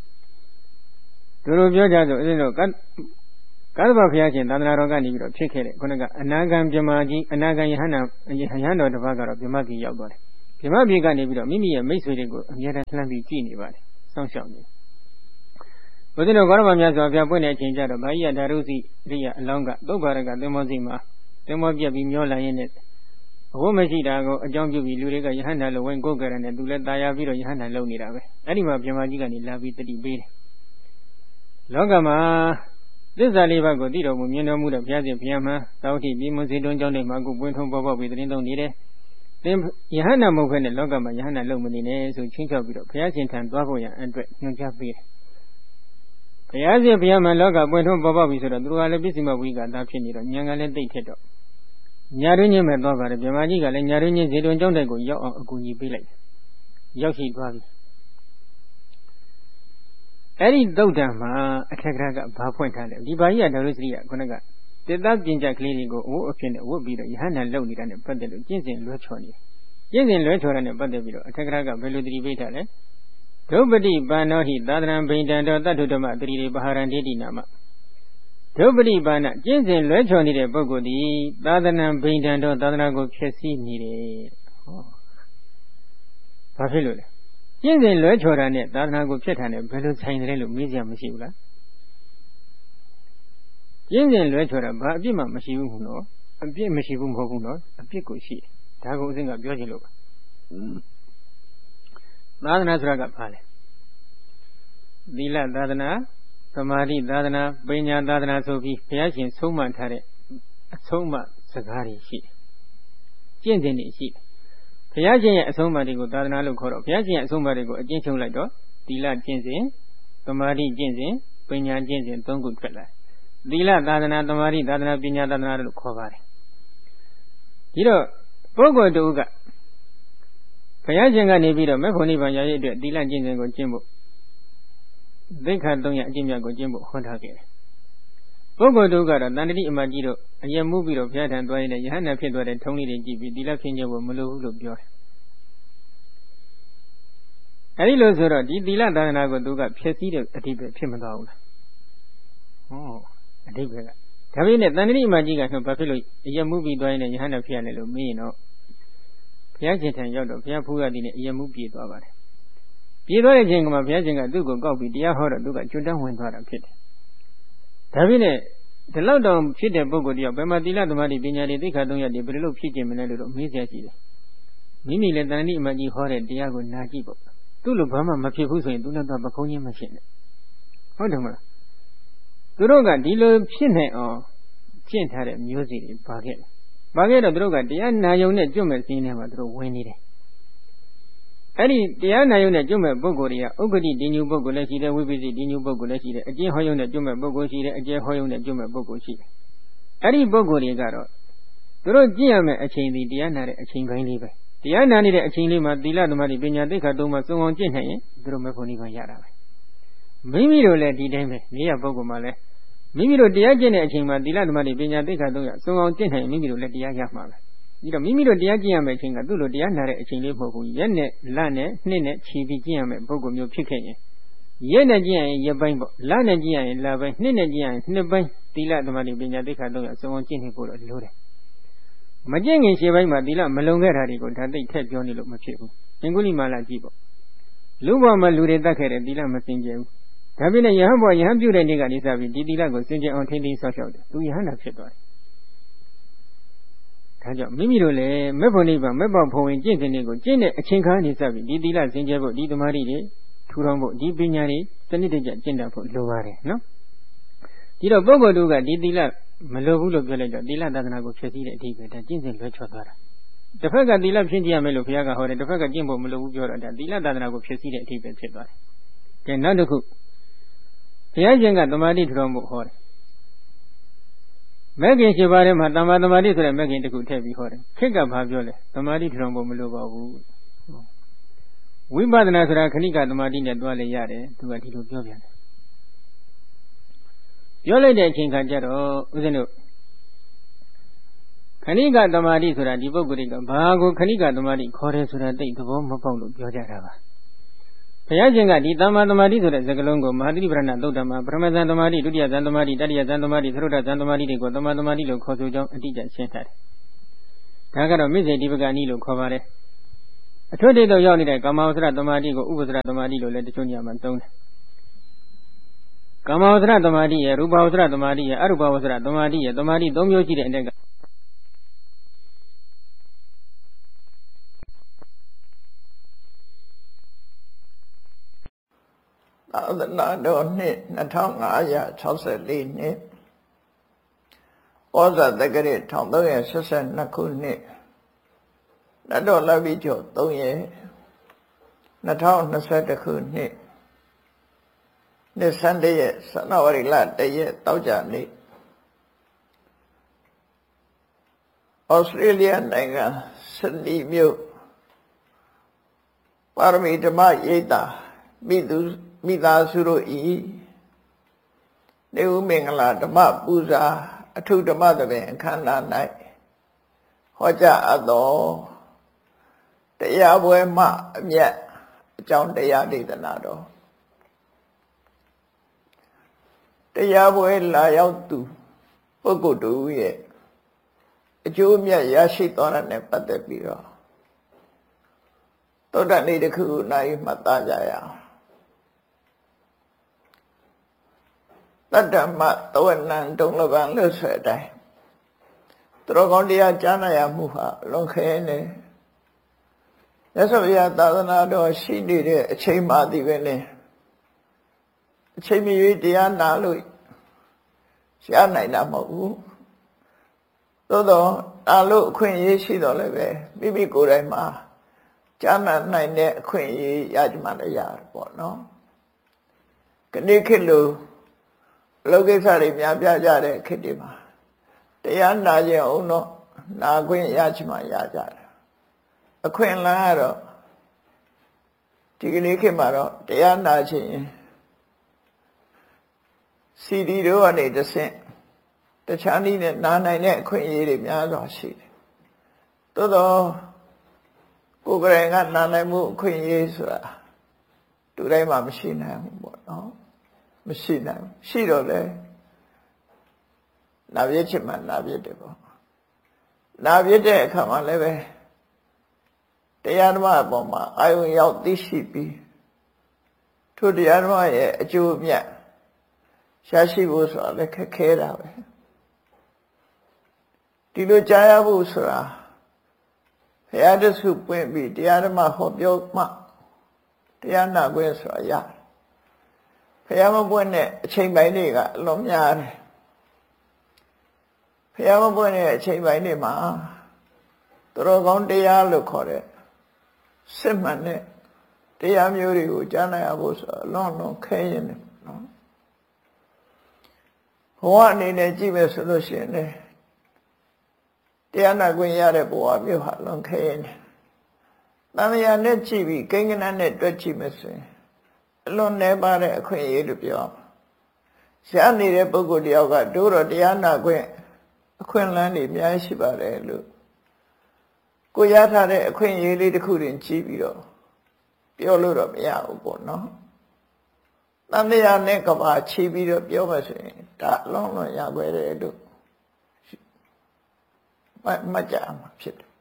တို့ပြောကြဆိုအဲ့လိုကာသဗဘုရားရှင်သာသနာတော်ကနေပြီးတော့ဖြစ်ခဲ့တဲ့ခုနကအနာဂံဗြဟ္မာကြီးအနာဂံယဟန္တာတော်တစ်ပါးကတော့ဗြဟ္မာပြည်ရောက်သွားတယ်ဗြဟ္မာပြည်ကနေပြီးတော့မိမိရဲ့မိတ်ဆွေတွေကိုအမြဲတမ်းလှမ်းပြီးကြည့်နေပါတယ်စောင့်ရှောက်နေဘုရားတော်ဂေါရမမြတ်စွာဘုရားပွင့်တဲ့အချိန်ကျတော့ဘာကြီးကဓာရုစီရိယအလောင်းကသုဗ္ဗာရကသင်္ဘောစီမှာသင်္ဘောပြက်ပြီးမျောလာရင်းနဲ့အဝတ်မရှိတာကိုအကြောင်းပြုပြီးလူတွေကယဟန္တာလိုဝင်ကိုယ်ကြရတဲ့သူလည်းတာယာပြီးတော့ယဟန္တာလုံနေတာပဲအဲ့ဒီမှာဗြဟ္မာကြီးကနေလာပြီးတတိပေးတယ်လောကမှာသစ္စာလေးပါးကိုသိတော်မူမြင်တော်မူတဲ့ဘုရားရှင်ဘုရားမှာသာဝတိပြည်မွန်စေတွန်းကျောင်းတွေမှာအခုပွင့်ထုံးပေါ်ပေါက်ပြီးသတင်းသုံးနေတယ်သင်ယဟန္တာမဟုတ်ဘဲနဲ့လောကမှာယဟန္တာလုံမနေနဲ့ဆိုချင်းချောက်ပြီးတော့ဘုရားရှင်ထံသွားဖို့ရန်အတွက်ညွှန်ကြားပေးတယ်ဘုရားရှင်ဘုရားမှာလောကပွင့်ထုံးပေါ်ပေါက်ပြီးဆိုတော့သူကလည်းပစ္စည်းမဝိကသာဖြစ်နေတော့ဉာဏ်ကလည်းသိထက်တော့ညာတွင်းချင်းမဲ့သွားပါတယ်ဗြဟ္မာကြီးကလည်းညာတွင်းချင်းဇေတွန်းကျောင်းတိုက်ကိုရောက်အောင်အကူအညီပေးလိုက်ရောက်ရှိသွားပြီအဲ့ဒီသုတ်တံမှာအထက်ကရာကဘာဖွင့်ထားလဲဒီဘာကြီးကဓာရုစရိယခုနကတေတပြင်ကြကလေးတွေကိုအဝတ်အဖြစ်နဲ့ဝတ်ပြီးတော့ယဟန္တာလုံနေတာနဲ့ပတ်သက်လို့ကျင့်စဉ်လွဲချော်နေကျင့်စဉ်လွဲချော်တာနဲ့ပတ်သက်ပြီးတော့အထက်ကရာကဘယ်လိုသတိပေးထားလဲဒုပတိပါဏောဟိသာသနံဘိန္တံတောတတ္ထုဓမ္မတတိရိပဟာရံဒိဋ္ဌိနာမဒုပတိပါဏကျင့်စဉ်လွဲချော်နေတဲ့ပုဂ္ဂိုလ်သည်သာသနံဘိန္တံတောသာသနာကိုဖျက်ဆီးနေတယ်ဟောဘာဖြစ်လို့လဲကျင့်စဉ်လွဲချော်တာနဲ့သာသနာကိုဖျက်တာနဲ့ဘယ်လိုဆိုင်တယ်လို့မေးစရာမရှိဘူးလားကျင့်စဉ်လွဲချော်တာဘာအပြစ်မှမရှိဘူးနော်အပြစ်မရှိဘူးမဟုတ်ဘူးနော်အပြစ်ကိုရှိတယ်ဒါကိုအစဉ်ကပြောချင်လို့ပါသာသနာဆိုတာကဘာလဲသီလသာသနာသမာဓိသာသနာပညာသာသနာဆိုပြီးဘုရားရှင်ဆုံးမထားတဲ့အဆုံးအမစကားတွေရှိတယ်ကျင့်စဉ်တွေရှိတယ်ဘုရားရှင်ရဲ့အဆုံးအမတွေကိုသာသနာလို့ခေါ်တော့ဘုရားရှင်ရဲ့အဆုံးအမတွေကိုအကျဉ်းချုပ်လိုက်တော့သီလကျင့်စဉ်သမာဓိကျင့်စဉ်ပညာကျင့်စဉ်၃ခုထွက်လာသီလသာသနာသမာဓိသာသနာပညာသာသနာလို့ခေါ်ပါတယ်ဒီတော့ပုဂ္ဂိုလ်တူကဘုရားရှင်ကနေပြီးတော့မေဖို့နိဗ္ဗာန်ရရဲ့အတွက်သီလကျင့်စဉ်ကိုကျင့်ဖို့သိက္ခာ၃ရပ်အကျင့်မြတ်ကိုကျင့်ဖို့ဟောထားခဲ့တယ်ပုဂ္ဂိုလ်တူကတော့တန်တတိအမကြီးတို့အယံမှုပြီးတော့ဘုရားထံသွားရင်လည်းယဟန္တာဖြစ်သွားတဲ့ထုံးလေးတွေကြည့်ပြီးသီလဖြင့်ကျင့်ဖို့မလိုဘူးလို့ပြောတယ်အဲဒီလိုဆိုတော့ဒီသီလသာသနာကိုသူကဖြည့်ဆည်းတဲ့အဓိပ္ပာယ်ဖြစ်မသွားဘူးလားဟောအဓိပ္ပာယ်ကဒါပေမဲ့တန်တတိအမကြီးကတော့ဘာဖြစ်လို့အယံမှုပြီးသွားရင်လည်းယဟန္တာဖြစ်ရတယ်လို့မေးရင်တော့ဘုရားရှင်ထံရောက်တော့ဘုရားဖူးရသည်နဲ့အယံမှုပြေသွားပါတယ်ပြေသွားတဲ့ချိန်ကမှဘုရားရှင်ကသူ့ကိုကောက်ပြီးတရားဟောတော့သူကကျွတ်တန်းဝင်သွားတာဖြစ်တယ်ဒါပေမဲ့ဒီလောက်တောင်ဖြစ်တဲ့ပုဂ္ဂိုလ်တယောက်ဘယ်မှာသီလသမာဓိပညာတွေသိက္ခာ၃ရပ်တွေဘယ်လိုဖြစ်ကျင်မလဲလို့တော့မေးစရာရှိတယ်မိမိလည်းတန်တတိအမကြီးဟောတဲ့တရားကိုနာကြည့်ပေါ့သူ့လိုဘာမှမဖြစ်ဘူးဆိုရင်သူနဲ့တော့ပကုံးချင်းမဖြစ်နဲ့ဟုတ်တယ်မလားသူတို့ကဒီလိုဖြစ်နိုင်အောင်ကျင့်ထားတဲ့မျိုးစီတွေပါခဲ့တယ်ပါခဲ့တော့သူတို့ကတရားနာယုံနဲ့ကျွတ်မဲ့စင်းထဲမှာသူတို့ဝင်နေတယ်အဲ့ဒီတရားနာယုံနဲ့ကျွတ်မဲ့ပုဂ္ဂိုလ်တွေကဥပ္ပတိတည်ညူပုဂ္ဂိုလ်လည်းရှိတယ်ဝိပဿနာတည်ညူပုဂ္ဂိုလ်လည်းရှိတယ်အကျင့်ဟောယုံနဲ့ကျွတ်မဲ့ပုဂ္ဂိုလ်ရှိတယ်အကျင့်ဟောယုံနဲ့ကျွတ်မဲ့ပုဂ္ဂိုလ်ရှိတယ်အဲ့ဒီပုဂ္ဂိုလ်တွေကတော့သူတို့ကျင့်ရမယ့်အချိန်ဒီတရားနာတဲ့အချိန်ပိုင်းလေးပဲတရားနာနေတဲ့အချိန်လေးမှာသီလသမာဓိပညာသိက္ခာ၃ပါးစုံအောင်ကျင့်နိုင်ရင်သူတို့မဲ့ဖို့နိဗ္ဗာန်ရတာပဲမိမိတို့လည်းဒီတိုင်းပဲနေရပုဂ္ဂိုလ်မှလည်းမိမိတို့တရားကျင့်တဲ့အချိန်မှာသီလသမာဓိပညာသိက္ခာ၃ရပ်စုံအောင်ကျင့်နိုင်ရင်မိမိတို့လည်းတရားရမှာပဲဒီတော့မိမိတို့တရားကျင့်ရမယ့်အချိန်ကသူ့လိုတရားနာတဲ့အချိန်လေးမဟုတ်ဘူးရက်နဲ့လနဲ့နှစ်နဲ့ခြေပြီးကျင့်ရမယ့်ပုဂ္ဂိုလ်မျိုးဖြစ်ခဲ့ရင်ရက်နဲ့ကြည့်ရင်ရက်ပိုင်းပေါ့လနဲ့ကြည့်ရင်လပိုင်းနှစ်နဲ့ကြည့်ရင်နှစ်ပိုင်းသီလသမာဓိပညာသိက္ခာ300အစုံအောင်ကျင့်နေဖို့တော့လိုတယ်မကျင့်ခင်ရှေ့ပိုင်းမှာသီလမလုံခဲ့တာတွေကိုဒါသိထက်ပြောနေလို့မဖြစ်ဘူးအင်္ဂုလိမာလာကြည့်ပေါ့လူဘဝမှာလူတွေတတ်ခဲ့တဲ့သီလမစင်ကြယ်ဘူးဒါပြည့်နဲ့ယဟန်ဘဝယဟန်ပြုတဲ့နေ့ကနေစပြီးဒီသီလကိုစင်ကြယ်အောင်ထိန်းသိမ်းဆောက်ရှောက်တယ်သူယဟန်တာဖြစ်သွားတယ်ဒါကြောင့်မိမိတို့လည်းမေဖို့နိဗ္ဗာန်မေဖို့ဖုံဝင်ကျင့်တဲ့နေ့ကိုကျင့်တဲ့အချိန်ခါနေစပြီးဒီသီလစင်ကြယ်ဖို့ဒီသမာဓိတွေထူထောင်ဖို့ဒီပညာတွေစနစ်တကျကျင့်တတ်ဖို့လိုပါတယ်နော်ဒီတော့ပုဂ္ဂိုလ်တို့ကဒီသီလမလိုဘူးလို့ပြောလိုက်တော့သီလသာသနာကိုဖြည့်ဆည်းတဲ့အဓိပ္ပာယ်ဒါကျင့်စဉ်လွဲချော်သွားတာတစ်ဖက်ကသီလဖြည့်ကြည့်ရမယ်လို့ဘုရားကဟောတယ်တစ်ဖက်ကကျင့်ဖို့မလိုဘူးပြောတော့ဒါသီလသာသနာကိုဖြည့်ဆည်းတဲ့အဓိပ္ပာယ်ဖြစ်သွားတယ်ကဲနောက်တစ်ခုဘုရားရှင်ကသမာဓိထူထောင်ဖို့ဟောတယ်မဂ္ဂင်7ပါးထဲမှာတမ္မာသမာဓိဆိုတဲ့မဂ္ဂင်တစ်ခုထည့်ပြီးဟောတယ်ခေတ်ကဘာပြောလဲသမာဓိထူထောင်ဖို့မလိုပါဘူးဝိပဿနာဆိုတာခဏိကသမာဓိနဲ့တွားလေရတယ်သူကဒီလိုပြောပြန်တယ်ပြောလိုက်တဲ့အချိန်ခါကျတော့ဦးဇင်းတို့ခဏိကသမာဓိဆိုတာဒီပုဂ္ဂိုလ်တွေကဘာကိုခဏိကသမာဓိခေါ်တယ်ဆိုတာသိသဘောမပေါက်လို့ပြောကြတာပါဘုရားရှင်ကဒီတမ္မာသမာဓိဆိုတဲ့စကားလုံးကိုမဟာသတိပဋ္ဌာန်သုတ်တံမှာပရမဇန်သမာဓိဒုတိယဇန်သမာဓိတတိယဇန်သမာဓိသရုဒ္ဓဇန်သမာဓိတွေကိုတမ္မာသမာဓိလို့ခေါ်ဆိုကြောင်းအတိအကျရှင်းထားတယ်ဒါကတော့မစ္စေတိပကနိလို့ခေါ်ပါတယ်အထွတ်တိတ်တော့ရောက်နေတဲ့ကာမဝဆရသမာဓိကိုဥပ္ပစရသမာဓိလို့လည်းတချို့နေရာမှာသုံးတယ်ကာမဝဆရသမာဓိရဲ့ရူပဝဆရသမာဓိရဲ့အရူပဝဆရသမာဓိရဲ့သမာဓိ၃မျိုးရှိတဲ့အတဲ့ကသာသနာတော်နှစ်2564နှစ်ဩဇာတက္ကရာ1382ခုနှစ်နတ်တော်လပိကျော်3ရက်2021ခုနှစ်နှစ်ဆန်းတရက်ဇန်နဝါရီလ1ရက်တောက်ကြနေ့ဩစတြေးလျနိုင်ငံဆစ်ဒနီမြို့ပါရမီဓမ္မရိပ်သာမိသားစုတို့ဤနေဦးမင်္ဂလာဓမ္မပူဇာအထုဓမ္မသဘင်အခမ်းအနား၌ဟောကြားအပ်သောတရားပွဲမှအမြတ်အကြောင်းတရားဒေသနာတော်တရားပွဲလာရောက်သူပုဂ္ဂိုလ်တို့ရဲ့အကျိုးအမြတ်ရရှိသွားတာနဲ့ပတ်သက်ပြီးတော့သောတနေ့တစ်ခုနိုင်မှတ်သားကြရအောင်တတ္တမသဝနံဒုံလပံလို့ဆိုတဲ့အတိုင်းသူတော်ကောင်းတရားကြားနာရမှုဟာလွန်ခဲနေမြတ်စွာဘုရားသာသနာတော်ရှိနေတဲ့အချိန်မှဒီပဲလေအချိန်မရွေးတရားနာလို့ရနိုင်တာမဟုတ်ဘူးသို့တော့နာလို့အခွင့်အရေးရှိတော့လည်းပဲမိမိကိုယ်တိုင်မှာကြားနာနိုင်တဲ့အခွင့်အရေးရကြမှလည်းရတယ်ပေါ့နော်ခဏခေတ်လို့လောကိစ္စတွေများပြကြတဲ့ခေတ်တွေမှာတရားနာခြင်းအောင်တော့နာခွင့်ရချင်မှရကြတယ်အခွင့်အလမ်းကတော့ဒီကနေ့ခေတ်မှာတော့တရားနာခြင်းစီဒီတို့ကနေတဆင့်တခြားနည်းနဲ့နာနိုင်တဲ့အခွင့်အရေးတွေများစွာရှိတယ်သို့တော့ကိုယ်ကလေးကနာနိုင်မှုအခွင့်အရေးဆိုတာတူတိုင်းမှာမရှိနိုင်ဘူးပေါ့နော်မရှိနိုင်ရှိတော့လေနာပြည့်ချင်မှနာပြည့်တယ်ပေါ့နာပြည့်တဲ့အခါမှာလည်းပဲတရားဓမ္မအပေါ်မှာအာယုံရောက်သိရှိပြီးထို့တရားဓမ္မရဲ့အကျိုးအမြတ်ရှားရှိဖို့ဆိုတာလည်းခက်ခဲတာပဲဒီလိုကြားရဖို့ဆိုတာဘုရားတဆုပွင့်ပြီးတရားဓမ္မဟောပြောမှတရားနာခွင့်ဆိုတာရတယ်ဘုရားမပွင့်တဲ့အချိန်ပိုင်းတွေကအလွန်များတယ်ဘုရားမပွင့်တဲ့အချိန်ပိုင်းတွေမှာသူတော်ကောင်းတရားလို့ခေါ်တဲ့စစ်မှန်တဲ့တရားမျိုးတွေကိုကြားနာရဖို့ဆိုအလွန်လွန်ခဲရင်တယ်နော်ဘဝအနေနဲ့ကြည့်မယ်ဆိုလို့ရှိရင်လေတရားနာခွင့်ရတဲ့ဘဝမျိုးဟာလွန်ခဲရင်တယ်တန်မြာနဲ့ကြည့်ပြီးကိန်းကနန်းနဲ့တွက်ကြည့်မယ်ဆိုရင်အလွန်နှဲပါတဲ့အခွင့်အရေးလို့ပြောရနေတဲ့ပုဂ္ဂိုလ်တယောက်ကတို့တော့တရားနာခွင့်အခွင့်အလမ်းတွေအများကြီးရှိပါတယ်လို့ကိုရထားတဲ့အခွင့်အရေးလေးတစ်ခုတင်ကြည့်ပြီးတော့ပြောလို့တော့မရဘူးပေါ့နော်တန်တရားနဲ့ကဘာချီပြီးတော့ပြောမှဆိုရင်ဒါအလုံးလုံးရခွဲတယ်လို့မှတ်ကြမှာဖြစ်တယ်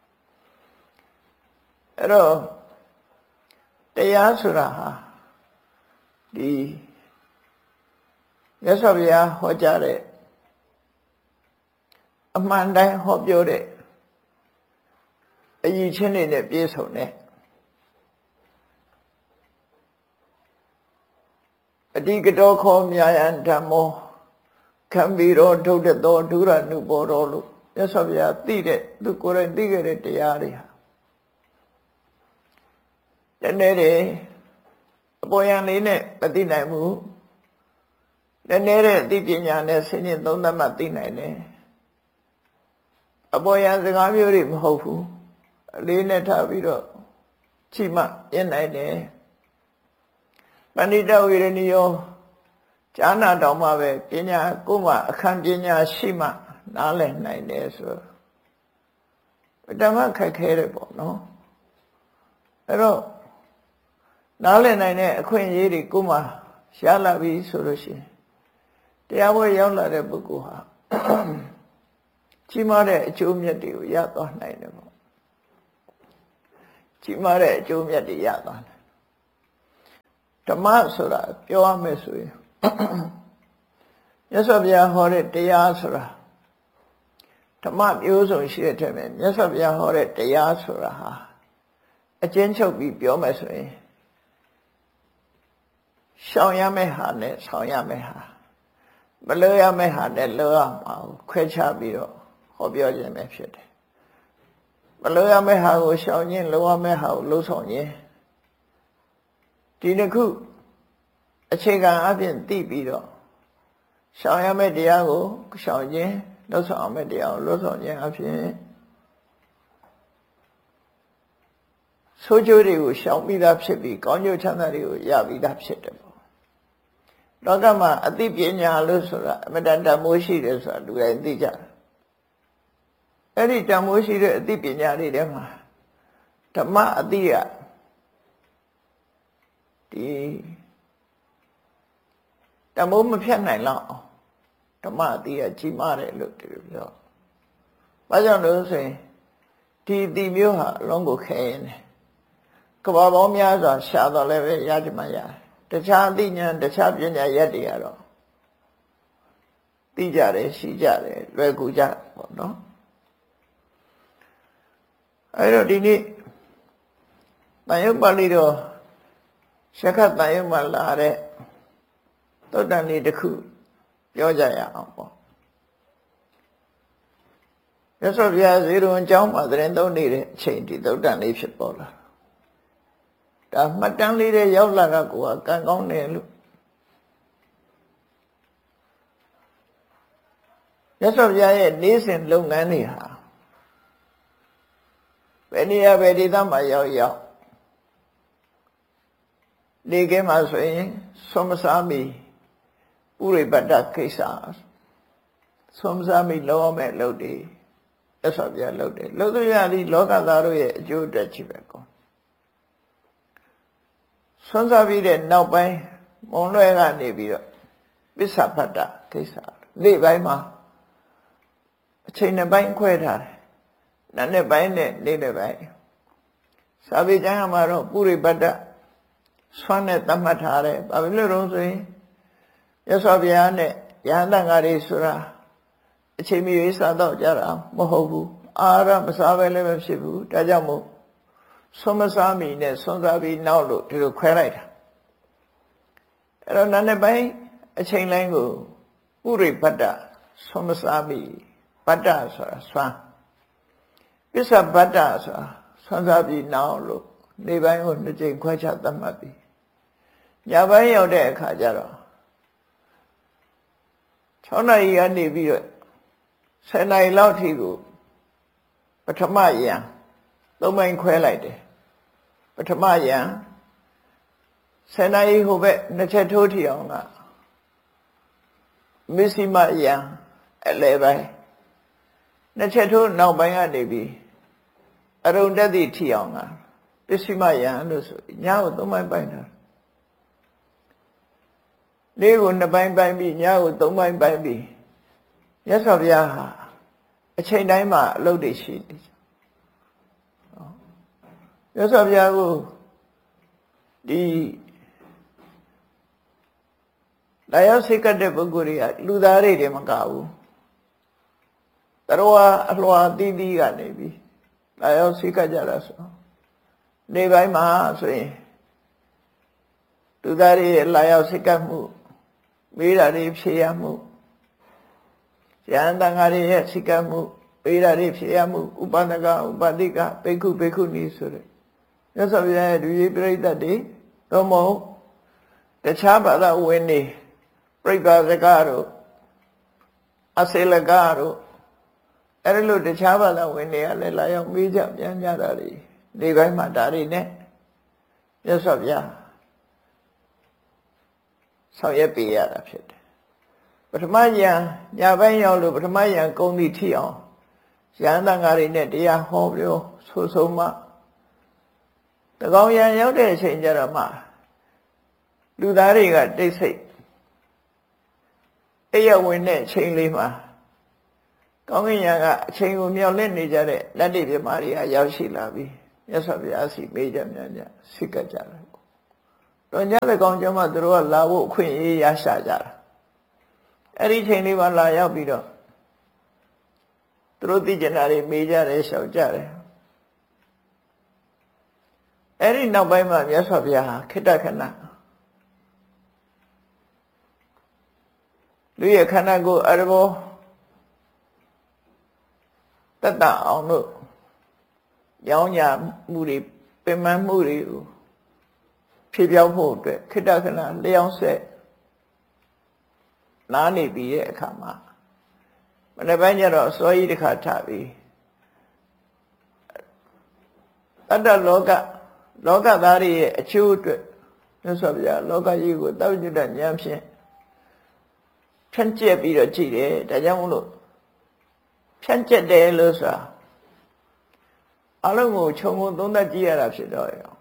အဲ့တော့တရားဆိုတာဟာဒီမြတ်စွာဘုရားဟောကြားတဲ့အမှန်တိုင်းဟောပြောတဲ့အရေးချင်းတွေနဲ့ပြည့်စုံတဲ့အတိကတောခောမြာယံဓမ္မောခံပြီးတော့ဒုဒ္ဒသောဒုရနုဘောတော်လို့မြတ်စွာဘုရားသိတဲ့သူကိုယ်တိုင်သိခဲ့တဲ့တရားတွေဟာတနေ့တည်းအပေါ်ယံလေးနဲ့မသိနိုင်ဘူးတနေ့တဲ့အသိပညာနဲ့ဆင်ញင်သုံးသပ်မှသိနိုင်တယ်အပေါ်ယံစကားမျိုးတွေမဟုတ်ဘူးအလေးနဲ့ထားပြီးတော့ချိမှပြနိုင်တယ်ပဏိတဝေရဏီယောဈာနာတော်မှာပဲပညာကိုယ်မှာအခမ်းပညာရှိမှနားလည်နိုင်တယ်ဆိုဓမ္မခက်ခဲတယ်ပေါ့နော်အဲ့တော့နားလည်နိုင်တဲ့အခွင့်အရေးတွေကိုယ်မှာရလာပြီဆိုလို့ရှိရင်တရားပွဲရောက်လာတဲ့ပုဂ္ဂိုလ်ဟာကြီးမားတဲ့အကျိုးမြတ်တွေကိုရသွားနိုင်တယ်ပေါ့ကြီးမားတဲ့အကျိုးမြတ်တွေရသွားတယ်ဓမ္မဆိုတာပြောရမယ်ဆိုရင်မြတ်စွာဘုရားဟောတဲ့တရားဆိုတာဓမ္မမျိုးစုံရှိတဲ့ထဲမှာမြတ်စွာဘုရားဟောတဲ့တရားဆိုတာဟာအကျဉ်းချုပ်ပြီးပြောမယ်ဆိုရင်ရှောင်ရမယ့်ဟာနဲ့ဆောင်ရမယ့်ဟာမလွတ်ရမယ့်ဟာနဲ့လွတ်ရမှာခွဲခြားပြီးတော့ဟောပြောခြင်းပဲဖြစ်တယ်မလွတ်ရမယ့်ဟာကိုရှောင်ခြင်းလွတ်ရမယ့်ဟာကိုလှုပ်ဆောင်ခြင်းဒီတစ်ခုအခြေခံအပြင်သိပြီးတော့ရှောင်ရမယ့်တရားကိုရှောင်ခြင်းလှုပ်ဆောင်ရမယ့်တရားကိုလှုပ်ဆောင်ခြင်းအပြင်ဆိုးကျိုးတွေကိုရှောင်ပြီးသားဖြစ်ပြီးကောင်းကျိုးချမ်းသာတွေကိုရပြီးသားဖြစ်တယ်ပေါ့လောကမှာအသိပညာလို့ဆိုတာအမတန်တမိုးရှိတယ်ဆိုတာလူတိုင်းသိကြတယ်အဲ့ဒီတမိုးရှိတဲ့အသိပညာတွေထဲမှာဓမ္မအသိကဒီတမိုးမဖြတ်နိုင်တော့ဓမ္မအသိကကြီးမားတယ်လို့ပြောဘာကြောင့်လို့ဆိုရင်ဒီအသိမျိုးဟာအလုံးကိုခဲရင်တယ်ကဘာပေါင်းများစွာရှာတော့လည်းပဲရကြမှာရတယ်တခြားအသိဉာဏ်တခြားပညာရက်တွေကတော့သိကြတယ်ရှိကြတယ်လွယ်ကူကြပေါ့နော်အဲ့တော့ဒီနေ့တန်ရုပ်ပါဠိတော်ရှခတ်တန်ရုပ်မှာလာတဲ့သုတ္တန်လေးတစ်ခုပြောကြရအောင်ပေါ့ရသော်ဘုရားဇေရဝံကျောင်းမှာသတင်းသုံးနေတဲ့အချိန်ဒီသုတ္တန်လေးဖြစ်ပေါ်လာဒါမှတ်တမ်းလေးတွေရောက်လာတာကိုကံကောင်းတယ်လို့ရသော်ဘုရားရဲ့နေ့စဉ်လုပ်ငန်းတွေဟာဘယ်နေရာဘယ်ဒေသမှာရောက်နေကဲမှာဆိုရင်သုံးစားမီဥရိပတ္တကိစ္စသုံးစားမီလောမဲ့လုပ်တယ်ရသော်ဘုရားလုပ်တယ်လုပ်သူရသည်လောကသားတို့ရဲ့အကျိုးအတွက်ချစ်ပဲကောဆွမ်းစားပြီးတဲ့နောက်ပိုင်းမုံလွဲကနေပြီးတော့ပစ္ဆပတ္တကိစ္စနေ့ပိုင်းမှာအချိန်နှစ်ပိုင်းခွဲထားတယ်နံနက်ပိုင်းနဲ့နေ့လယ်ပိုင်းစာပေကျမ်းမှာတော့ပုရိပတ္တဆွမ်းနဲ့သတ်မှတ်ထားတယ်ဘာဖြစ်လို့လဲဆိုရင်ရသော်ဘုရားနဲ့ယဟန်တန်ဃာတွေဆိုတာအချိန်မီရေးစားတော့ကြတာမဟုတ်ဘူးအာဟာရမစားပဲလည်းမဖြစ်ဘူးဒါကြောင့်မို့ဆွမ်းမစားမီနဲ့ဆွမ်းစားပြီးနောက်လို့ဒီလိုခွဲလိုက်တာအဲ့တော့နံနက်ပိုင်းအချိန်တိုင်းကိုပုရိပတ္တဆွမ်းမစားမီပတ္တဆိုတာဆွမ်းပစ္ဆပတ္တဆိုတာဆွမ်းစားပြီးနောက်လို့နေ့ပိုင်းကိုနှစ်ကြိမ်ခွဲခြားသတ်မှတ်ပြီးညပိုင်းရောက်တဲ့အခါကျတော့6နာရီကနေပြီးတော့10နာရီလောက်ထိကိုပထမယံ3ပိုင်းခွဲလိုက်တယ်ပထမယံ10နာရီဟိုဘက်နှစ်ချက်ထိုးထီအောင်ကမစ္စည်းမယံအလဲပိုင်းနှစ်ချက်ထိုးနောက်ပိုင်းကနေပြီးအရုံတက်သည့်ထီအောင်ကပစ္စည်းမယံလို့ဆိုညကို3ပိုင်းပိုင်းတာနေ့ကို2ပိုင်းပိုင်းပြီးညကို3ပိုင်းပိုင်းပြီးမြတ်စွာဘုရားဟာအချိန်တိုင်းမှာအလုပ်တွေရှိနေမြတ်စွာဘုရားကိုဒီလာရောက်စိတ်ကပ်တဲ့ပုဂ္ဂိုလ်တွေကလူသားတွေမကဘူးတရဝအလွှာတီးတီးကနေပြီးလာရောက်စိတ်ကပ်ကြတာဆိုနေ့ပိုင်းမှာဆိုရင်လူသားတွေလာရောက်စိတ်ကပ်မှုမေးတာတွေဖြေရမှုဉာဏ်တန်ခါတွေရဲ့စိတ်ကပ်မှုမေးတာတွေဖြေရမှုဥပဒကဥပတိကဘိက္ခုဘိက္ခုနီဆိုတဲ့မြတ်စွာဘုရားရဲ့လူကြီးပြိဋ္ဌတ်တွေတော့မဟုတ်တခြားဘာသာဝင်တွေပြိပ္ပါဇကတို့အစေလကတို့အဲ့ဒီလိုတခြားဘာသာဝင်တွေကလည်းလာရောက်မေးကြပြန်ကြတာတွေဒီဘက်မှာဒါတွေနဲ့မြတ်စွာဘုရားဆောင်ရွက်ပေးရတာဖြစ်တယ်ပထမယံညာပိုင်းရောက်လို့ပထမယံကုံသည့်ထိအောင်ယန္တန်ဃာတွေနဲ့တရားဟောပြောဆိုဆုံးမှတကောင်ယံရောက်တဲ့အချိန်ကျတော့မှလူသားတွေကတိတ်ဆိတ်အဲ့ရဝင်တဲ့အချိန်လေးမှာကောင်းကင်ယံကအချိန်ကိုမျှော်လင့်နေကြတဲ့လက်တွေပြမာတွေကရောက်ရှိလာပြီမြတ်စွာဘုရားစီမေးကြမြန်ကြစိတ်ကကြတယ်တော့ညလည်းကောင်းကြမှာသူတို့ကလာဖို့အခွင့်အရေးရရှာကြတာအဲ့ဒီချိန်လေးမှာလာရောက်ပြီးတော့သူတို့သိကျင်တာတွေမေးကြတယ်ရှောက်ကြတယ်အဲ့ဒီနောက်ပိုင်းမှာမြတ်စွာဘုရားဟာခိတ္တခဏလူရဲ့ခန္ဓာကိုယ်အရဘောတတ်တအောင်လို့ရောင်းညာမှုတွေပင်ပန်းမှုတွေကိုဖြေပြောင်းဖို့အတွက်ခိတ္တခဏလျောင်းဆက်နားနေပြီးတဲ့အခါမှာမနေ့ပိုင်းကျတော့စောကြီးတစ်ခါထပြီးတတ္တလောကသားတွေရဲ့အကျိုးအတွက်မြတ်စွာဘုရားလောကကြီးကိုတောက်ညွတ်တဲ့ဉာဏ်ဖြင့်ဖြန့်ကျက်ပြီးတော့ကြည့်တယ်ဒါကြောင့်မို့လို့ဖြန့်ကျက်တယ်လို့ဆိုတာအလုံးကိုခြုံငုံသုံးသပ်ကြည့်ရတာဖြစ်တော့ရော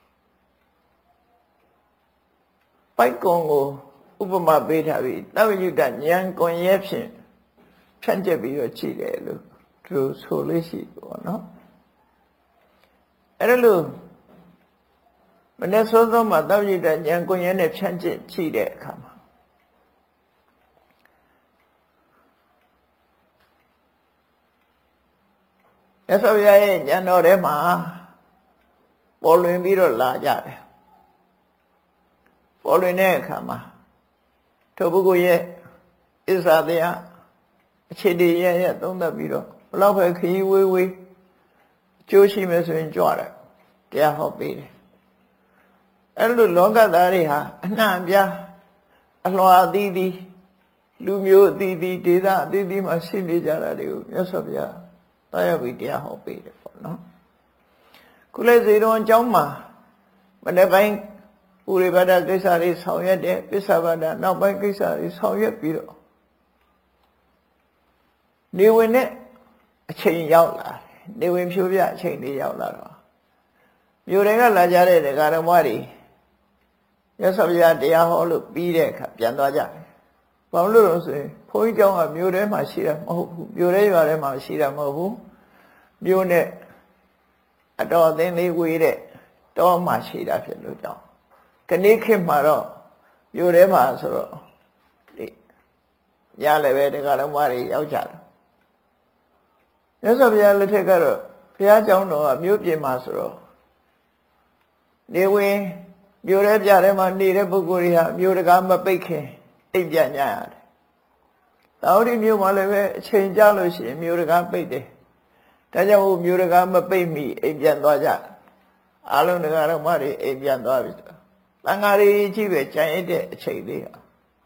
ပိုက်ကုံကိုဥပမာပေးထားပြီးတောက်ညွတ်တဲ့ဉာဏ်ကွန်ရဲ့ဖြင့်ဖြန့်ကျက်ပြီးတော့ကြည့်တယ်လို့သူဆိုလို့ရှိပေါ့နော်အဲ့ဒါလို့မနေ့စောစောမှာတောက်ညွတ်တဲ့ဉာဏ်ကွန်ရဲ့နဲ့ဖြန့်ကျက်ကြည့်တဲ့အခါမှာမြတ်စွာဘုရားရဲ့ဉာဏ်တော်ထဲမှာပေါ်လွင်ပြီးတော့လာကြတယ်ပေါ်လွင်တဲ့အခါမှာထိုပုဂ္ဂိုလ်ရဲ့အစ္ဆာတရားအခြေတည်ရဲ့သုံးသပ်ပြီးတော့ဘလောက်ပဲခရီးဝေးဝေးအကျိုးရှိမယ်ဆိုရင်ကြွတယ်တရားဟောပေးတယ်အဲ့လိုလောကသားတွေဟာအနှံ့အပြားအလွှာအသီးသီးလူမျိုးအသီးသီးဒေသအသီးသီးမှာရှိနေကြတာတွေကိုမြတ်စွာဘုရားတာယာပြီးတရားဟောပေးတယ်ပေါ့နော်ခုလေစေတော်အကြောင်းမှာမနေ့ပိုင်းဥရိပါဒကိစ္စတွေဆောင်ရွက်တယ်ပစ္ဆဘာဒနောက်ပိုင်းကိစ္စတွေဆောင်ရွက်ပြီးတော့နေဝင်နဲ့အချိန်ရောက်လာတယ်နေဝင်ဖြိုးပြအချိန်လေးရောက်လာတော့မြို့တွေကလာကြတဲ့ဒကာတော်မတွေရသော်ပြတရားဟောလို့ပြီးတဲ့အခါပြန်သွားကြတယ်ဘာလို့လဲဆိုရင်ဘုန်းကြီးကျောင်းကမြို့ထဲမှာရှိတာမဟုတ်ဘူးမြို့ထဲရွာထဲမှာရှိတာမဟုတ်ဘူးမြို့နဲ့အတော်အသင်းလေးဝေးတဲ့တောမှာရှိတာဖြစ်လို့ကြောင်းခဏခေတ်မှာတော့မြို့ထဲမှာဆိုတော့ညလည်းပဲတရားတော်မတွေရောက်ကြတယ်မြတ်စွာဘုရားလက်ထက်ကတော့ဘုရားကျောင်းတော်ကမြို့ပြင်မှာဆိုတော့နေဝင်မြို့ထဲပြထဲမှာနေတဲ့ပုဂ္ဂိုလ်တွေဟာမြို့တကာမပိတ်ခင်အိပ်ပြညရတယ်။သာဝတိမြို့မှာလည်းပဲအချိန်ကြာလို့ရှိရင်မြို့တကာပိတ်တယ်။ဒါကြောင့်မြို့တကာမပိတ်မီအိပ်ပြန်သွားကြ။အားလုံးတရားတော်မတွေအိပ်ပြန်သွားပြီ။တန်ဃာတွေကြီးပဲကြံရတဲ့အချိန်လေးဟာ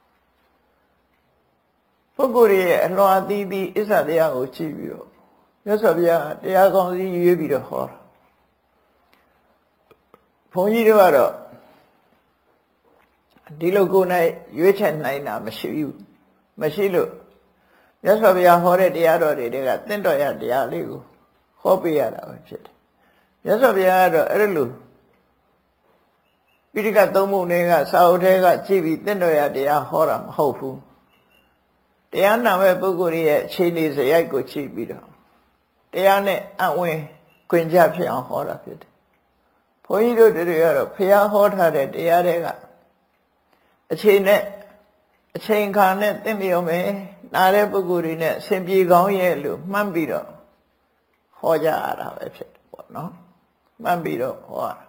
ပုဂ္ဂိုလ်ရဲ့အလွန်အသီးသီးအစ္ဆတရားကိုကြည့်ပြီးတော့မြတ်စွာဘုရားတရားကောင်းစီရွေးပြီးတော့ဟောတာ။ဘုန်းကြီးတို့ကတော့ဒီလိုကိုယ်၌ရွေးချယ်နိုင်တာမရှိဘူးမရှိလို့မြတ်စွာဘုရားဟောတဲ့တရားတော်တွေကသင့်တော်ရတရားလေးကိုဟောပေးရတာပဲဖြစ်တယ်မြတ်စွာဘုရားကတော့အဲ့လိုပိဋကသုံးပုံတွေကစာအုပ်ထဲကကြည့်ပြီးတင့်တော်ရတရားဟောတာမဟုတ်ဘူးတရားနာမဲ့ပုဂ္ဂိုလ်ရဲ့အခြေအနေစရိုက်ကိုကြည့်ပြီးတော့တရားနဲ့အဝင်ခွင့်ကြဖြစ်အောင်ဟောတာဖြစ်တယ်ဘုန်းကြီးတို့တွေကတော့ဖះဟောထားတဲ့တရားတွေကအခြေနဲ့အချိန်ခါနဲ့သင်လျော်မယ်နားတဲ့ပုဂ္ဂိုလ်တွေနဲ့အစဉ်ပြေကောင်းရဲ့လို့မှန်းပြီးတော့ဟောကြရတာပဲဖြစ်တယ်ပေါ့နော်မှန်းပြီးတော့ဟောတာ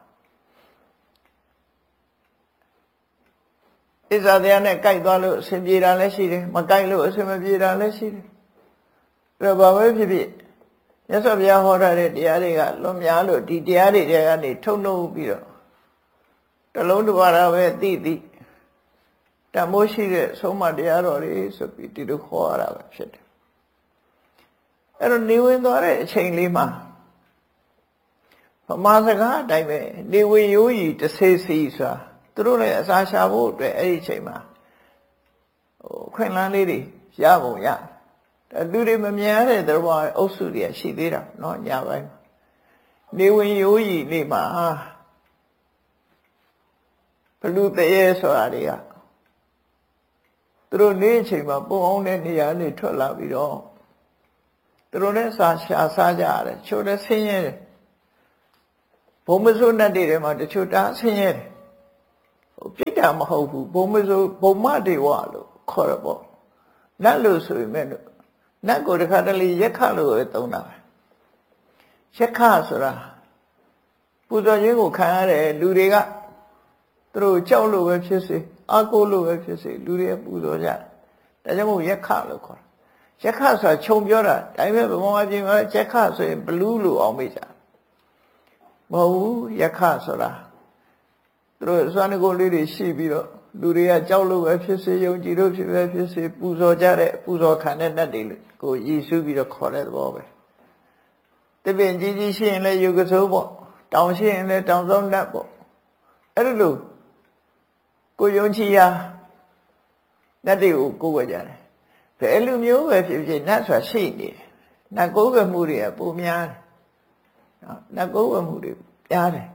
ဣဇာတရားနဲ့ကြိုက်သွားလို့အစဉ်ပြေတာလည်းရှိတယ်မကြိုက်လို့အစဉ်မပြေတာလည်းရှိတယ်ဒါဘာပဲဖြစ်ဖြစ်မြတ်စွာဘုရားဟောထားတဲ့တရားတွေကလွန်များလို့ဒီတရားတွေကနေထုတ်နှုတ်ပြီးတော့တလုံးတစ်ပါးပဲသိတမိုးရှိတဲ့ဆုံးမတရားတော်တွေဆိုပြီးဒီလိုခေါ်ရတာပဲဖြစ်တယ်အဲ့တော့နေဝင်သွားတဲ့အချိန်လေးမှာဗမာစကားအတိုင်းပဲနေဝင်ရိုးကြီးတစ်ဆေးစီဆိုတာသူတို့လည်းအစာရှာဖို့အတွက်အဲ့ဒီအချိန်မှာခွင့်လန်းလေးတွေရပုံရလူတွေမမြင်ရတဲ့သဘောအုပ်စုတွေရှိသေးတာเนาะညပိုင်းနေဝင်ရိုးကြီးလေးမှာဘလူတရေဆိုတာတွေကသူတို့နေ့အချိန်မှာပုံအောင်တဲ့နေရာနေထွက်လာပြီးတော့သူတို့လည်းစားရှာစားကြရတယ်ချို့လည်းဆင်းရဲတယ်ဘုံမစိုးနဲ့တည်းမှာတချို့တာဆင်းရဲတယ်ပြိတ္တာမဟုတ်ဘူးဘုံမစိုးဘုံမတေဝလို့ခေါ်ရပေါ့နတ်လို့ဆိုရင်မဲ့နတ်ကိုတခါတလေရက်ခလို့ပဲသုံးတာပဲရက်ခဆိုတာပူဇော်ခြင်းကိုခံရတဲ့လူတွေကသူတို့ကြောက်လို့ပဲဖြစ်စေအာကိုလို့ပဲဖြစ်စေလူတွေပူဇော်ကြဒါကြောင့်မို့ရက်ခလို့ခေါ်တာရက်ခဆိုတာခြုံပြောတာဒါပေမဲ့ဗမာပြည်မှာရက်ခဆိုရင်ဘလူးလို့အောင်မေ့ကြမဟုတ်ဘူးရက်ခဆိုတာသူတို့စွမ်းကိုလေးတွေရှိပြီးတော့လူတွေကကြောက်လို့ပဲဖြစ်စေယုံကြည်လို့ဖြစ်စေပူဇော်ကြတဲ့ပူဇော်ခံတဲ့နတ်တွေကိုရည်စူးပြီးတော့ခေါ်တဲ့သဘောပဲတပင်ကြီးကြီးရှိရင်လည်းယုတ်ကစိုးပေါ့တောင်ရှိရင်လည်းတောင်စောင်းနတ်ပေါ့အဲ့လိုကိုယုံကြည်ရာနတ်တွေကိုကိုးကွယ်ကြတယ်ဘယ်လိုမျိုးပဲဖြစ်ဖြစ်နတ်ဆိုတာရှိနေတယ်နတ်ကိုးကွယ်မှုတွေကပုံများတယ်နော်နတ်ကိုးကွယ်မှုတွေများတယ်